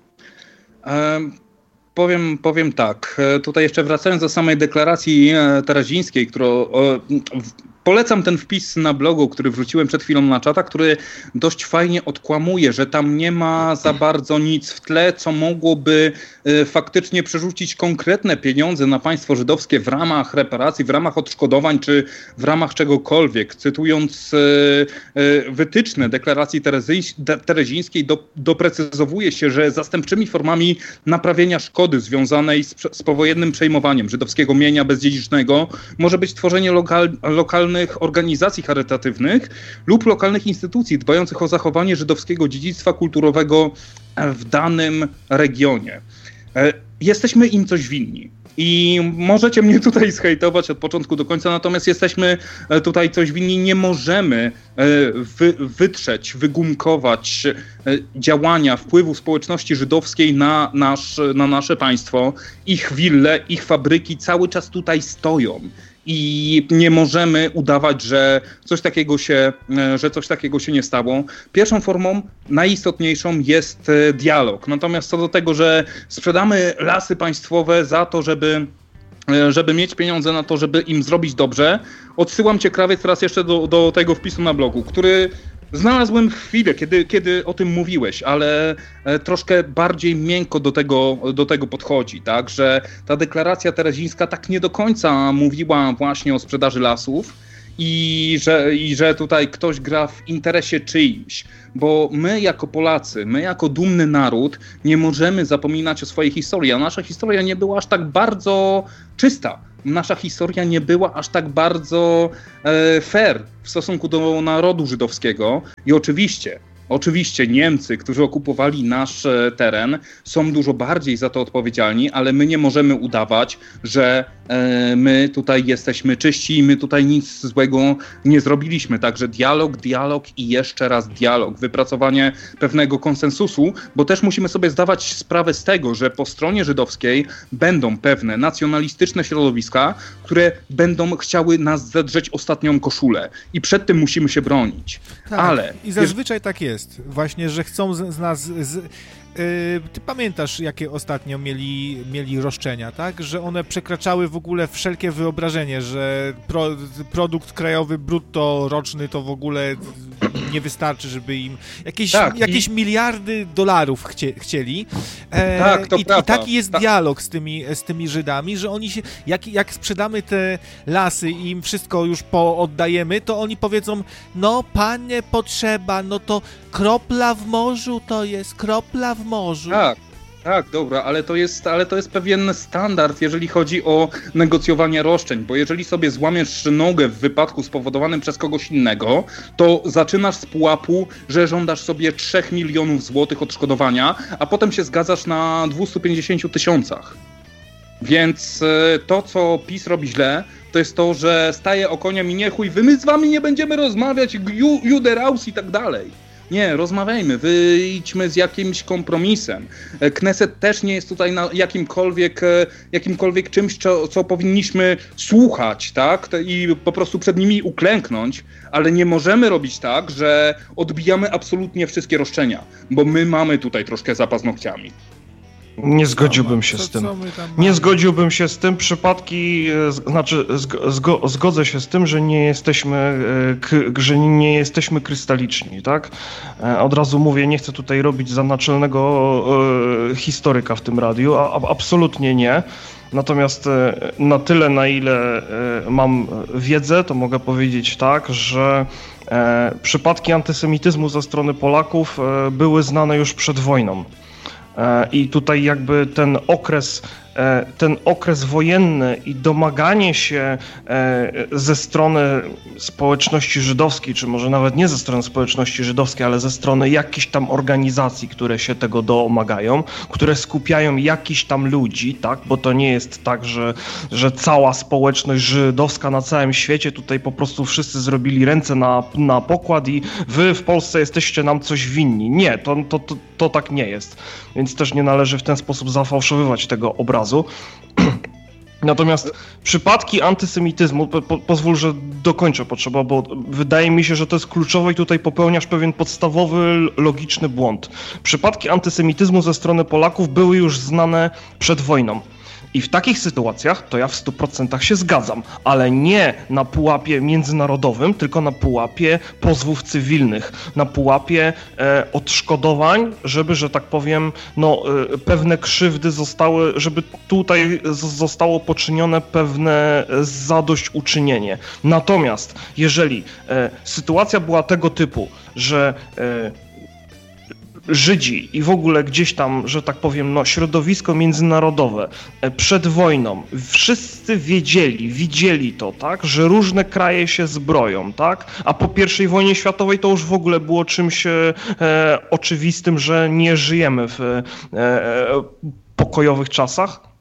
Um. Powiem, powiem tak, tutaj jeszcze wracając do samej deklaracji terazińskiej, którą polecam ten wpis na blogu, który wrzuciłem przed chwilą na czata, który dość fajnie odkłamuje, że tam nie ma za bardzo nic w tle, co mogłoby faktycznie przerzucić konkretne pieniądze na państwo żydowskie w ramach reparacji, w ramach odszkodowań, czy w ramach czegokolwiek. Cytując wytyczne deklaracji terezińskiej, do, doprecyzowuje się, że zastępczymi formami naprawienia szkody związanej z, z powojennym przejmowaniem żydowskiego mienia bezdziedzicznego może być tworzenie lokal, lokalnych organizacji charytatywnych lub lokalnych instytucji dbających o zachowanie żydowskiego dziedzictwa kulturowego w danym regionie. Jesteśmy im coś winni. I możecie mnie tutaj zhejtować od początku do końca, natomiast jesteśmy tutaj coś winni. Nie możemy wy, wytrzeć, wygumkować działania, wpływu społeczności żydowskiej na, nasz, na nasze państwo. Ich wille, ich fabryki cały czas tutaj stoją. I nie możemy udawać, że coś takiego się, że coś takiego się nie stało. Pierwszą formą, najistotniejszą jest dialog. Natomiast co do tego, że sprzedamy lasy państwowe za to, żeby żeby mieć pieniądze na to, żeby im zrobić dobrze. Odsyłam cię, Krawiec, teraz jeszcze do, do tego wpisu na blogu, który znalazłem chwilę, kiedy, kiedy o tym mówiłeś, ale troszkę bardziej miękko do tego, do tego podchodzi, tak, że ta deklaracja terezińska tak nie do końca mówiła właśnie o sprzedaży lasów i że, i że tutaj ktoś gra w interesie czyimś, bo my jako Polacy, my jako dumny naród nie możemy zapominać o swojej historii, a nasza historia nie była aż tak bardzo czysta. Nasza historia nie była aż tak bardzo e, fair w stosunku do narodu żydowskiego i oczywiście, oczywiście Niemcy, którzy okupowali nasz e, teren, są dużo bardziej za to odpowiedzialni, ale my nie możemy udawać, że e, my tutaj jesteśmy czyści i my tutaj nic złego nie zrobiliśmy. Także dialog, dialog i jeszcze raz dialog, wypracowanie pewnego konsensusu, bo też musimy sobie zdawać sprawę z tego, że po stronie żydowskiej będą pewne nacjonalistyczne środowiska, które będą chciały nas zedrzeć ostatnią koszulę i przed tym musimy się bronić. Tak, ale i zazwyczaj tak jest, właśnie, że chcą z, z nas... Z... Ty pamiętasz, jakie ostatnio mieli, mieli roszczenia, tak? Że one przekraczały w ogóle wszelkie wyobrażenie, że pro, produkt krajowy brutto roczny to w ogóle nie wystarczy, żeby im jakieś, tak, jakieś i... miliardy dolarów chcie, chcieli. E, tak, to i, prawda. I taki jest Ta... dialog z tymi, z tymi Żydami, że oni się, jak, jak sprzedamy te lasy i im wszystko już pooddajemy, to oni powiedzą, no panie potrzeba, no to kropla w morzu to jest, kropla w morzu. Tak, tak, dobra, ale to jest, ale to jest pewien standard, jeżeli chodzi o negocjowanie roszczeń, bo jeżeli sobie złamiesz nogę w wypadku spowodowanym przez kogoś innego, to zaczynasz z pułapu, że żądasz sobie trzech milionów złotych odszkodowania, a potem się zgadzasz na dwieście pięćdziesiąt tysiącach. Więc to, co PiS robi źle, to jest to, że staje o konia i nie chuj, wy my z wami nie będziemy rozmawiać, ju, Juderaus i tak dalej. Nie, rozmawiajmy, wyjdźmy z jakimś kompromisem. Kneset też nie jest tutaj na jakimkolwiek, jakimkolwiek czymś, co, co powinniśmy słuchać, tak? I po prostu przed nimi uklęknąć, ale nie możemy robić tak, że odbijamy absolutnie wszystkie roszczenia, bo my mamy tutaj troszkę za paznokciami. Nie zgodziłbym się z tym. Nie zgodziłbym się z tym. Przypadki, znaczy zgo, zgodzę się z tym, że nie jesteśmy, że nie jesteśmy krystaliczni, tak? Od razu mówię, nie chcę tutaj robić za naczelnego historyka w tym radiu, a absolutnie nie. Natomiast na tyle, na ile mam wiedzę, to mogę powiedzieć tak, że przypadki antysemityzmu ze strony Polaków były znane już przed wojną. I tutaj jakby ten okres, ten okres wojenny i domaganie się ze strony społeczności żydowskiej, czy może nawet nie ze strony społeczności żydowskiej, ale ze strony jakichś tam organizacji, które się tego domagają, które skupiają jakichś tam ludzi, tak, bo to nie jest tak, że, że cała społeczność żydowska na całym świecie, tutaj po prostu wszyscy zrobili ręce na, na pokład i wy w Polsce jesteście nam coś winni. Nie, to, to, to, to tak nie jest. Więc też nie należy w ten sposób zafałszowywać tego obrazu. Natomiast przypadki antysemityzmu, po, po, pozwól, że dokończę potrzeba, bo wydaje mi się, że to jest kluczowe i tutaj popełniasz pewien podstawowy, logiczny błąd. Przypadki antysemityzmu ze strony Polaków były już znane przed wojną. I w takich sytuacjach to ja w stu procentach się zgadzam, ale nie na pułapie międzynarodowym, tylko na pułapie pozwów cywilnych, na pułapie e, odszkodowań, żeby, że tak powiem, no, e, pewne krzywdy zostały, żeby tutaj z, zostało poczynione pewne zadośćuczynienie. Natomiast jeżeli e, sytuacja była tego typu, że e, Żydzi i w ogóle gdzieś tam, że tak powiem, no, środowisko międzynarodowe przed wojną, wszyscy wiedzieli, widzieli to, tak, że różne kraje się zbroją, tak, a po pierwszej wojnie światowej to już w ogóle było czymś e, oczywistym, że nie żyjemy w e, pokojowych czasach.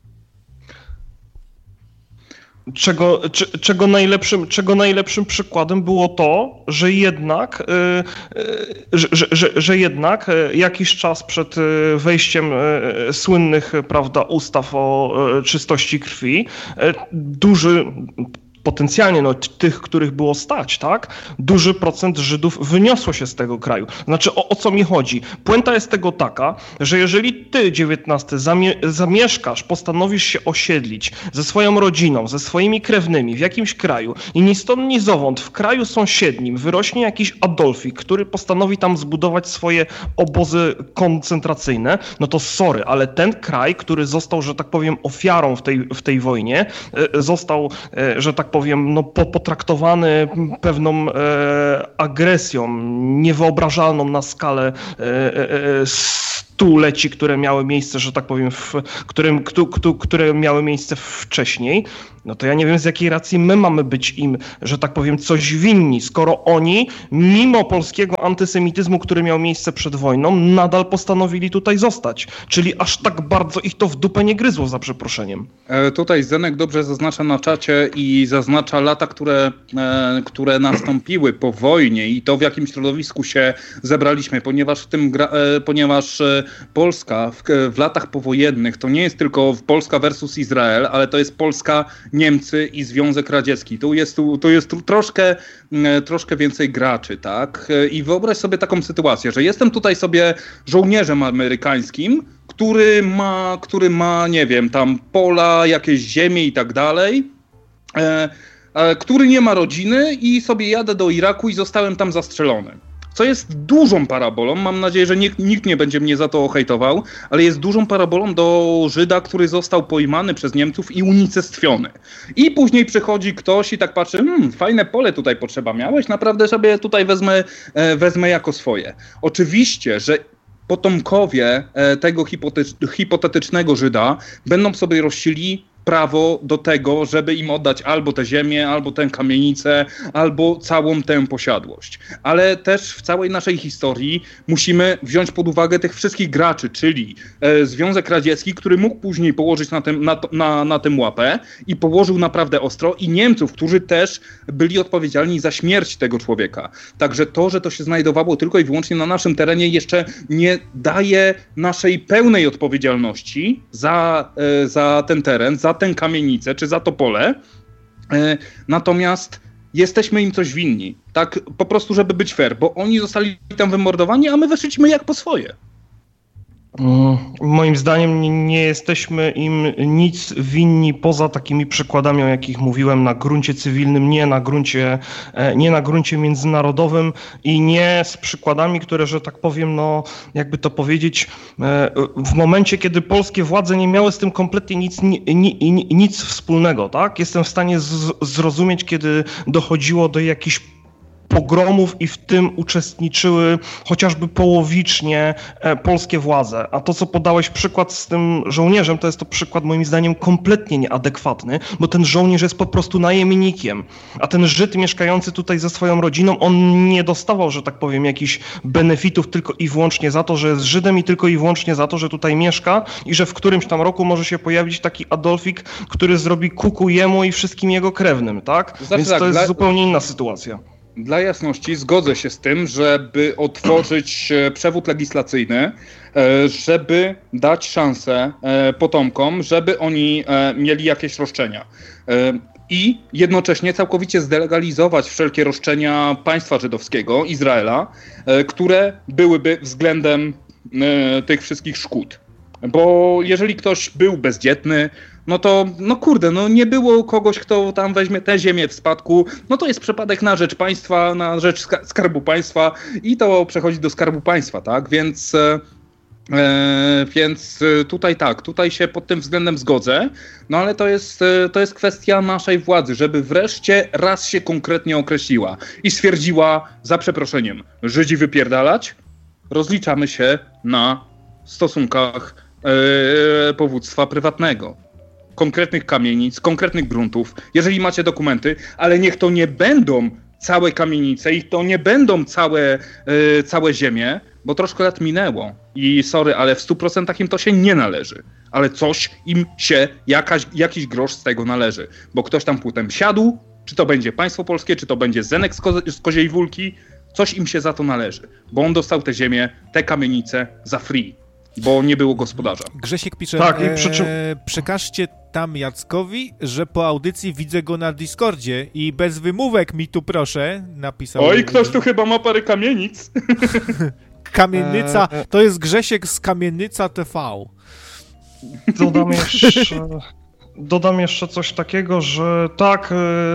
Czego, czego, najlepszym, czego najlepszym przykładem było to, że jednak, że, że, że jednak jakiś czas przed wejściem słynnych, prawda, ustaw o czystości krwi, duży, potencjalnie no, tych, których było stać, tak? Duży procent Żydów wyniosło się z tego kraju. Znaczy, o, o co mi chodzi? Puenta jest tego taka, że jeżeli ty, dziewiętnasty, zamie zamieszkasz, postanowisz się osiedlić ze swoją rodziną, ze swoimi krewnymi w jakimś kraju i ni stąd, ni zowąd w kraju sąsiednim wyrośnie jakiś Adolfik, który postanowi tam zbudować swoje obozy koncentracyjne, no to sorry, ale ten kraj, który został, że tak powiem, ofiarą w tej, w tej wojnie, został, że tak powiem, no, potraktowany pewną e, agresją niewyobrażalną na skalę e, e, stuleci, które miały miejsce, że tak powiem, w, którym, które miały miejsce wcześniej, no to ja nie wiem, z jakiej racji my mamy być im, że tak powiem, coś winni, skoro oni, mimo polskiego antysemityzmu, który miał miejsce przed wojną, nadal postanowili tutaj zostać. Czyli aż tak bardzo ich to w dupę nie gryzło, za przeproszeniem. E, tutaj Zenek dobrze zaznacza na czacie i zaznacza lata, które, e, które nastąpiły po wojnie i to, w jakim środowisku się zebraliśmy, ponieważ w tym gra, e, ponieważ e, Polska w, w latach powojennych to nie jest tylko Polska versus Izrael, ale to jest Polska, Niemcy i Związek Radziecki. Tu jest, tu, tu jest tu troszkę, troszkę więcej graczy, tak? I wyobraź sobie taką sytuację, że jestem tutaj sobie żołnierzem amerykańskim, który ma, który ma, nie wiem, tam pola, jakieś ziemie i tak dalej, e, e, który nie ma rodziny i sobie jadę do Iraku i zostałem tam zastrzelony. Co jest dużą parabolą, mam nadzieję, że nikt, nikt nie będzie mnie za to hejtował, ale jest dużą parabolą do Żyda, który został pojmany przez Niemców i unicestwiony. I później przychodzi ktoś i tak patrzy, hmm, fajne pole tutaj potrzeba miałeś, naprawdę sobie tutaj wezmę, e, wezmę jako swoje. Oczywiście, że potomkowie e, tego hipotety- hipotetycznego Żyda będą sobie rościli prawo do tego, żeby im oddać albo tę ziemię, albo tę kamienicę, albo całą tę posiadłość. Ale też w całej naszej historii musimy wziąć pod uwagę tych wszystkich graczy, czyli e, Związek Radziecki, który mógł później położyć na tym, na, na, na tym łapę i położył naprawdę ostro, i Niemców, którzy też byli odpowiedzialni za śmierć tego człowieka. Także to, że to się znajdowało tylko i wyłącznie na naszym terenie, jeszcze nie daje naszej pełnej odpowiedzialności za, e, za ten teren, za tę kamienicę, czy za to pole, e, natomiast jesteśmy im coś winni, tak po prostu, żeby być fair, bo oni zostali tam wymordowani, a my weszliśmy jak po swoje. Moim zdaniem nie, nie jesteśmy im nic winni poza takimi przykładami, o jakich mówiłem, na gruncie cywilnym, nie na gruncie, nie na gruncie międzynarodowym i nie z przykładami, które, że tak powiem, no jakby to powiedzieć, w momencie, kiedy polskie władze nie miały z tym kompletnie nic, ni, ni, nic wspólnego, tak? Jestem w stanie z, zrozumieć, kiedy dochodziło do jakichś pogromów i w tym uczestniczyły chociażby połowicznie e, polskie władze. A to, co podałeś przykład z tym żołnierzem, to jest to przykład moim zdaniem kompletnie nieadekwatny, bo ten żołnierz jest po prostu najemnikiem, a ten Żyd mieszkający tutaj ze swoją rodziną, on nie dostawał, że tak powiem, jakichś benefitów tylko i wyłącznie za to, że jest Żydem i tylko i wyłącznie za to, że tutaj mieszka i że w którymś tam roku może się pojawić taki Adolfik, który zrobi kuku jemu i wszystkim jego krewnym, tak? Znaczy Więc tak, to jest dla... zupełnie inna sytuacja. Dla jasności zgodzę się z tym, żeby otworzyć przewód legislacyjny, żeby dać szansę potomkom, żeby oni mieli jakieś roszczenia. I jednocześnie całkowicie zdelegalizować wszelkie roszczenia państwa żydowskiego, Izraela, które byłyby względem tych wszystkich szkód. Bo jeżeli ktoś był bezdzietny, no to, no kurde, no nie było kogoś, kto tam weźmie tę ziemię w spadku, no to jest przypadek na rzecz państwa, na rzecz Skarbu Państwa i to przechodzi do Skarbu Państwa, tak, więc, e, więc tutaj tak, tutaj się pod tym względem zgodzę, no ale to jest, to jest kwestia naszej władzy, żeby wreszcie raz się konkretnie określiła i stwierdziła, za przeproszeniem, Żydzi wypierdalać, rozliczamy się na stosunkach e, powództwa prywatnego. Konkretnych kamienic, konkretnych gruntów, jeżeli macie dokumenty, ale niech to nie będą całe kamienice i to nie będą całe, yy, całe ziemie, bo troszkę lat minęło i sorry, ale w stu procentach im to się nie należy, ale coś im się, jakaś, jakiś grosz z tego należy, bo ktoś tam potem siadł, czy to będzie państwo polskie, czy to będzie Zenek z, Ko- z Koziej Wólki, coś im się za to należy, bo on dostał tę ziemię, te kamienice za free. bo nie było gospodarza. Grzesiek pisze, tak, e, i przy czym... przekażcie tam Jackowi, że po audycji widzę go na Discordzie i bez wymówek mi tu proszę, napisał. Oj, ktoś tu chyba ma parę kamienic. Kamienica, to jest Grzesiek z Kamienica T V. Dodam jeszcze, dodam jeszcze coś takiego, że tak,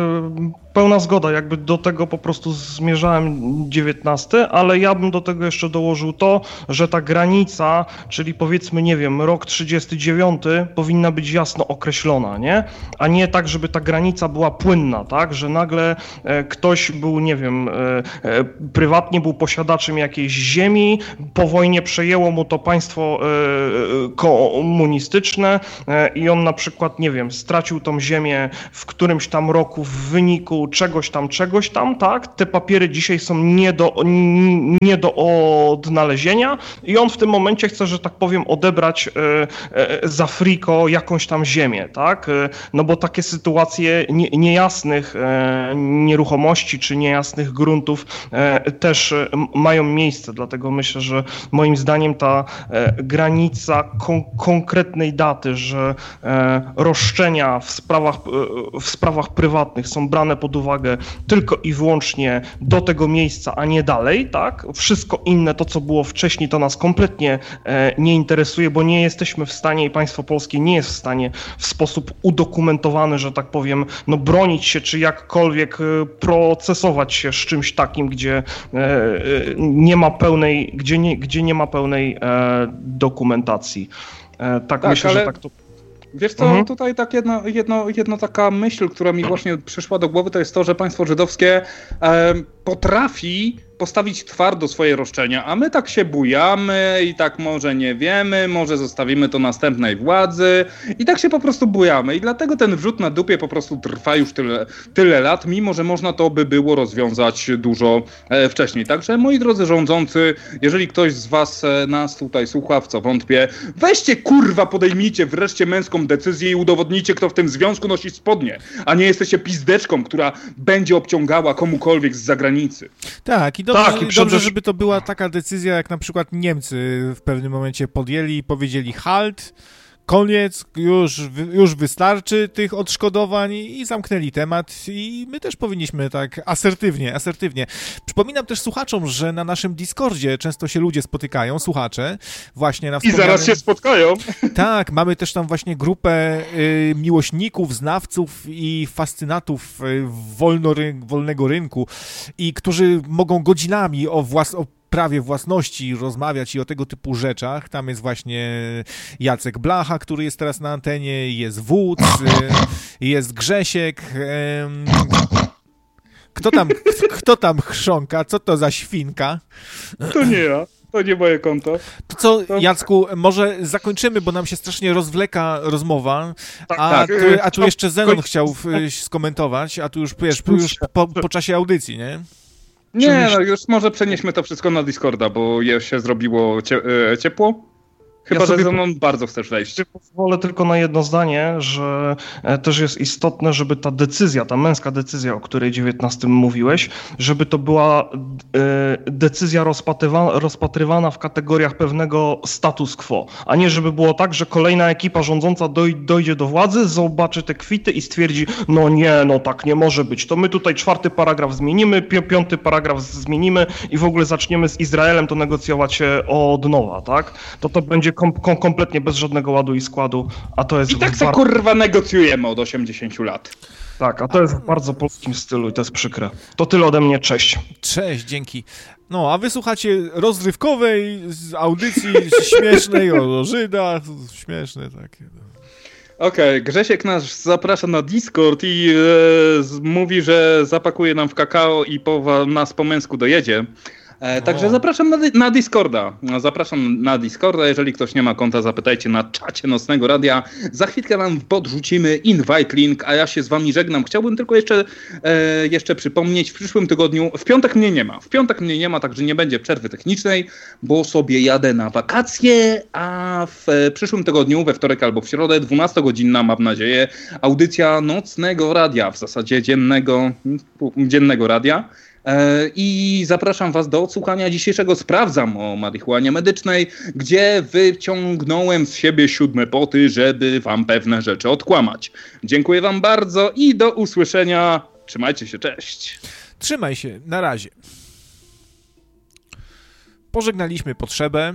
pełna zgoda, jakby do tego po prostu zmierzałem dziewiętnasty, ale ja bym do tego jeszcze dołożył to, że ta granica, czyli powiedzmy, nie wiem, rok trzydziesty dziewiąty powinna być jasno określona, nie? A nie tak, żeby ta granica była płynna, tak? Że nagle e, ktoś był, nie wiem, e, e, prywatnie był posiadaczem jakiejś ziemi, po wojnie przejęło mu to państwo e, komunistyczne e, i on na przykład, nie wiem, stracił tą ziemię w którymś tam roku w wyniku czegoś tam, czegoś tam, tak? Te papiery dzisiaj są nie do, nie do odnalezienia i on w tym momencie chce, że tak powiem, odebrać e, e, za friko jakąś tam ziemię, tak? E, no bo takie sytuacje nie, niejasnych e, nieruchomości czy niejasnych gruntów e, też e, mają miejsce, dlatego myślę, że moim zdaniem ta e, granica kon konkretnej daty, że e, roszczenia w sprawach, e, w sprawach prywatnych są brane pod uwagę tylko i wyłącznie do tego miejsca, a nie dalej, tak? Wszystko inne, to co było wcześniej, to nas kompletnie e, nie interesuje, bo nie jesteśmy w stanie i państwo polskie nie jest w stanie w sposób udokumentowany, że tak powiem, no bronić się, czy jakkolwiek e, procesować się z czymś takim, gdzie e, nie ma pełnej, gdzie nie, gdzie nie ma pełnej e, dokumentacji. E, tak, tak, myślę, ale... że tak to... Wiesz co, mhm. tutaj tak jedno, jedno, jedno taka myśl, która mi właśnie przyszła do głowy, to jest to, że państwo żydowskie e, potrafi postawić twardo swoje roszczenia, a my tak się bujamy i tak może nie wiemy, może zostawimy to następnej władzy i tak się po prostu bujamy i dlatego ten wrzut na dupie po prostu trwa już tyle, tyle lat, mimo że można to by było rozwiązać dużo e, wcześniej. Także moi drodzy rządzący, jeżeli ktoś z was e, nas tutaj słucha, w co wątpię, weźcie kurwa, podejmijcie wreszcie męską decyzję i udowodnijcie, kto w tym związku nosi spodnie, a nie jesteście pizdeczką, która będzie obciągała komukolwiek z zagranicy. Tak, i dobrze, tak, i dobrze, żeby to była taka decyzja, jak na przykład Niemcy w pewnym momencie podjęli i powiedzieli halt, koniec, już, już wystarczy tych odszkodowań i zamknęli temat i my też powinniśmy tak asertywnie, asertywnie. Przypominam też słuchaczom, że na naszym Discordzie często się ludzie spotykają, słuchacze, właśnie na wspomnianym... I zaraz się spotkają. Tak, mamy też tam właśnie grupę y, miłośników, znawców i fascynatów y, wolno, wolnego rynku i którzy mogą godzinami o włas... O prawie własności rozmawiać i o tego typu rzeczach. Tam jest właśnie Jacek Blacha, który jest teraz na antenie, jest Wódz, jest Grzesiek. Kto tam, kto tam chrząka? Co to za świnka? To nie ja. To nie moje konto. To co, Jacku, może zakończymy, bo nam się strasznie rozwleka rozmowa, tak, a, tak. Tu, a tu jeszcze Zenon chciał skomentować, a tu już, wiesz, już po, po czasie audycji, nie? Nie, no już może przenieśmy to wszystko na Discorda, bo się zrobiło cie, e, ciepło. Chyba, ja że ze mną bardzo chcesz wejść. Pozwolę tylko na jedno zdanie, że też jest istotne, żeby ta decyzja, ta męska decyzja, o której dziewiętnastym mówiłeś, żeby to była decyzja rozpatrywana, rozpatrywana w kategoriach pewnego status quo, a nie żeby było tak, że kolejna ekipa rządząca doj, dojdzie do władzy, zobaczy te kwity i stwierdzi, no nie, no tak nie może być, to my tutaj czwarty paragraf zmienimy, pi piąty paragraf zmienimy i w ogóle zaczniemy z Izraelem to negocjować od nowa, tak? To to będzie Kom kom kompletnie bez żadnego ładu i składu, a to jest... I tak se kurwa negocjujemy od osiemdziesięciu lat. Tak, a to jest w bardzo polskim stylu i to jest przykre. To tyle ode mnie, cześć. Cześć, dzięki. No, a wy słuchacie rozrywkowej z audycji śmiesznej o Żydach, śmieszne takie... Okej, okay, Grzesiek nas zaprasza na Discord i e, mówi, że zapakuje nam w kakao i po, nas po męsku dojedzie. E, także zapraszam na, na Discorda. Zapraszam na Discorda. Jeżeli ktoś nie ma konta, zapytajcie na czacie Nocnego Radia. Za chwilkę nam podrzucimy invite link, a ja się z wami żegnam. Chciałbym tylko jeszcze, e, jeszcze przypomnieć, w przyszłym tygodniu, w piątek mnie nie ma. W piątek mnie nie ma, także nie będzie przerwy technicznej, bo sobie jadę na wakacje, a w e, przyszłym tygodniu, we wtorek albo w środę, dwunastogodzinna, mam nadzieję, audycja Nocnego Radia, w zasadzie dziennego, dziennego radia. I zapraszam was do odsłuchania dzisiejszego Sprawdzam o marihuanie medycznej, gdzie wyciągnąłem z siebie siódme poty, żeby wam pewne rzeczy odkłamać. Dziękuję wam bardzo i do usłyszenia. Trzymajcie się, cześć. Trzymaj się, na razie. Pożegnaliśmy potrzebę.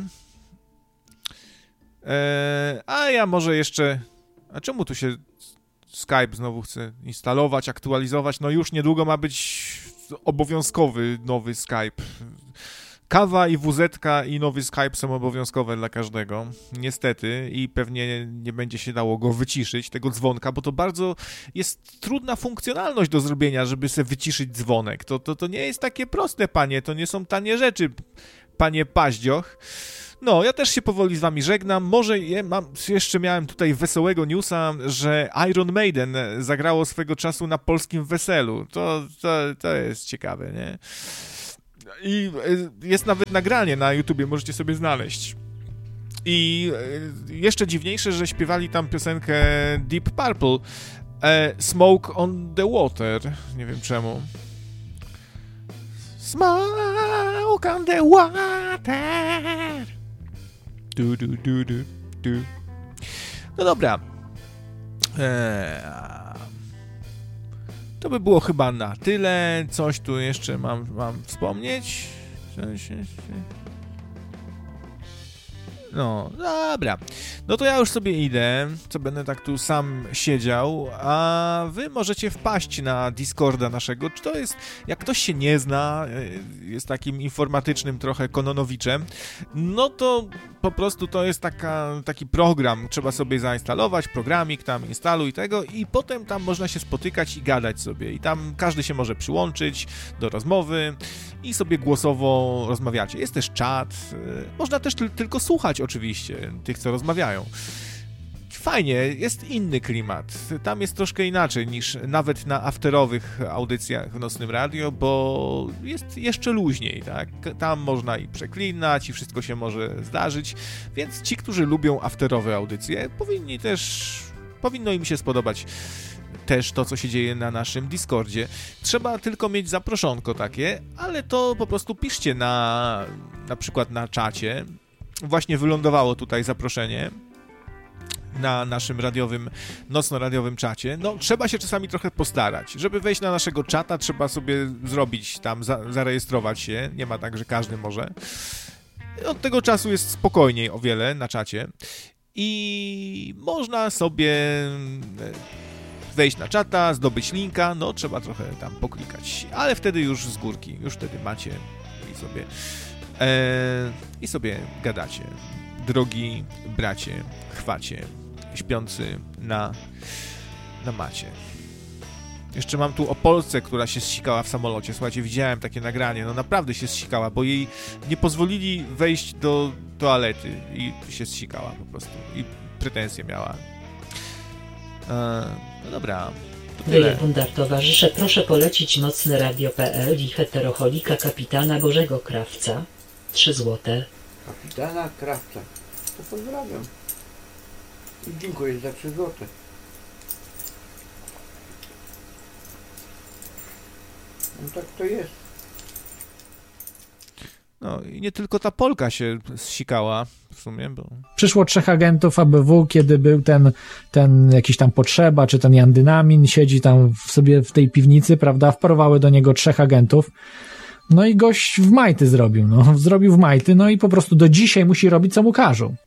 Eee, a ja może jeszcze... A czemu tu się Skype znowu chce instalować, aktualizować? No już niedługo ma być obowiązkowy nowy Skype. Kawa i wuzetka i nowy Skype są obowiązkowe dla każdego. Niestety. I pewnie nie będzie się dało go wyciszyć, tego dzwonka, bo to bardzo jest trudna funkcjonalność do zrobienia, żeby sobie wyciszyć dzwonek. To, to, to nie jest takie proste, panie. To nie są tanie rzeczy, panie Paździoch. No, ja też się powoli z wami żegnam. Może je, mam, jeszcze miałem tutaj wesołego newsa, że Iron Maiden zagrało swego czasu na polskim weselu. To, to, to jest ciekawe, nie? I jest nawet nagranie na YouTubie, możecie sobie znaleźć. I jeszcze dziwniejsze, że śpiewali tam piosenkę Deep Purple, Smoke on the Water. Nie wiem czemu. Smoke on the water. Du, du, du, du, du. No dobra. Eee, to by było chyba na tyle. Coś tu jeszcze mam, mam wspomnieć. Coś jeszcze... No, dobra. No to ja już sobie idę, co będę tak tu sam siedział, a wy możecie wpaść na Discorda naszego. Czy to jest, jak ktoś się nie zna, jest takim informatycznym trochę kononowiczem, no to po prostu to jest taka, taki program, trzeba sobie zainstalować, programik tam instaluj tego i potem tam można się spotykać i gadać sobie i tam każdy się może przyłączyć do rozmowy i sobie głosowo rozmawiacie. Jest też czat, można też ty- tylko słuchać oczywiście tych, co rozmawiają. Fajnie, jest inny klimat. Tam jest troszkę inaczej niż nawet na afterowych audycjach w Nocnym Radio, bo jest jeszcze luźniej, tak? Tam można i przeklinać i wszystko się może zdarzyć, więc ci, którzy lubią afterowe audycje, powinni też, powinno im się spodobać też to, co się dzieje na naszym Discordzie. Trzeba tylko mieć zaproszonko takie, ale to po prostu piszcie na, na przykład na czacie. Właśnie wylądowało tutaj zaproszenie na naszym radiowym, nocno-radiowym czacie. No, trzeba się czasami trochę postarać. Żeby wejść na naszego czata, trzeba sobie zrobić tam, za, zarejestrować się. Nie ma tak, że każdy może. Od tego czasu jest spokojniej o wiele na czacie. I można sobie wejść na czata, zdobyć linka, no trzeba trochę tam poklikać. Ale wtedy już z górki, już wtedy macie i sobie... Eee, i sobie gadacie. Drogi bracie, chwacie, śpiący na, na macie. Jeszcze mam tu o Polsce, która się zsikała w samolocie. Słuchajcie, widziałem takie nagranie. No naprawdę się zsikała, bo jej nie pozwolili wejść do toalety i się zsikała po prostu. I pretensje miała. Eee, no dobra. Wyje Bundar towarzysze, proszę polecić nocne radio kropka pe el i heterocholika kapitana Bożego Krawca. trzy złote. Kapitana Krawca. To pozdrawiam. I dziękuję za trzy złote. No tak to jest. No i nie tylko ta Polka się zsikała w sumie, bo... Przyszło trzech agentów A B W, kiedy był ten, ten jakiś tam Potrzeba, czy ten Jan Dynamin, siedzi tam w sobie w tej piwnicy, prawda, wparowały do niego trzech agentów, no i gość w majty zrobił, no, zrobił w majty, no i po prostu do dzisiaj musi robić, co mu każą.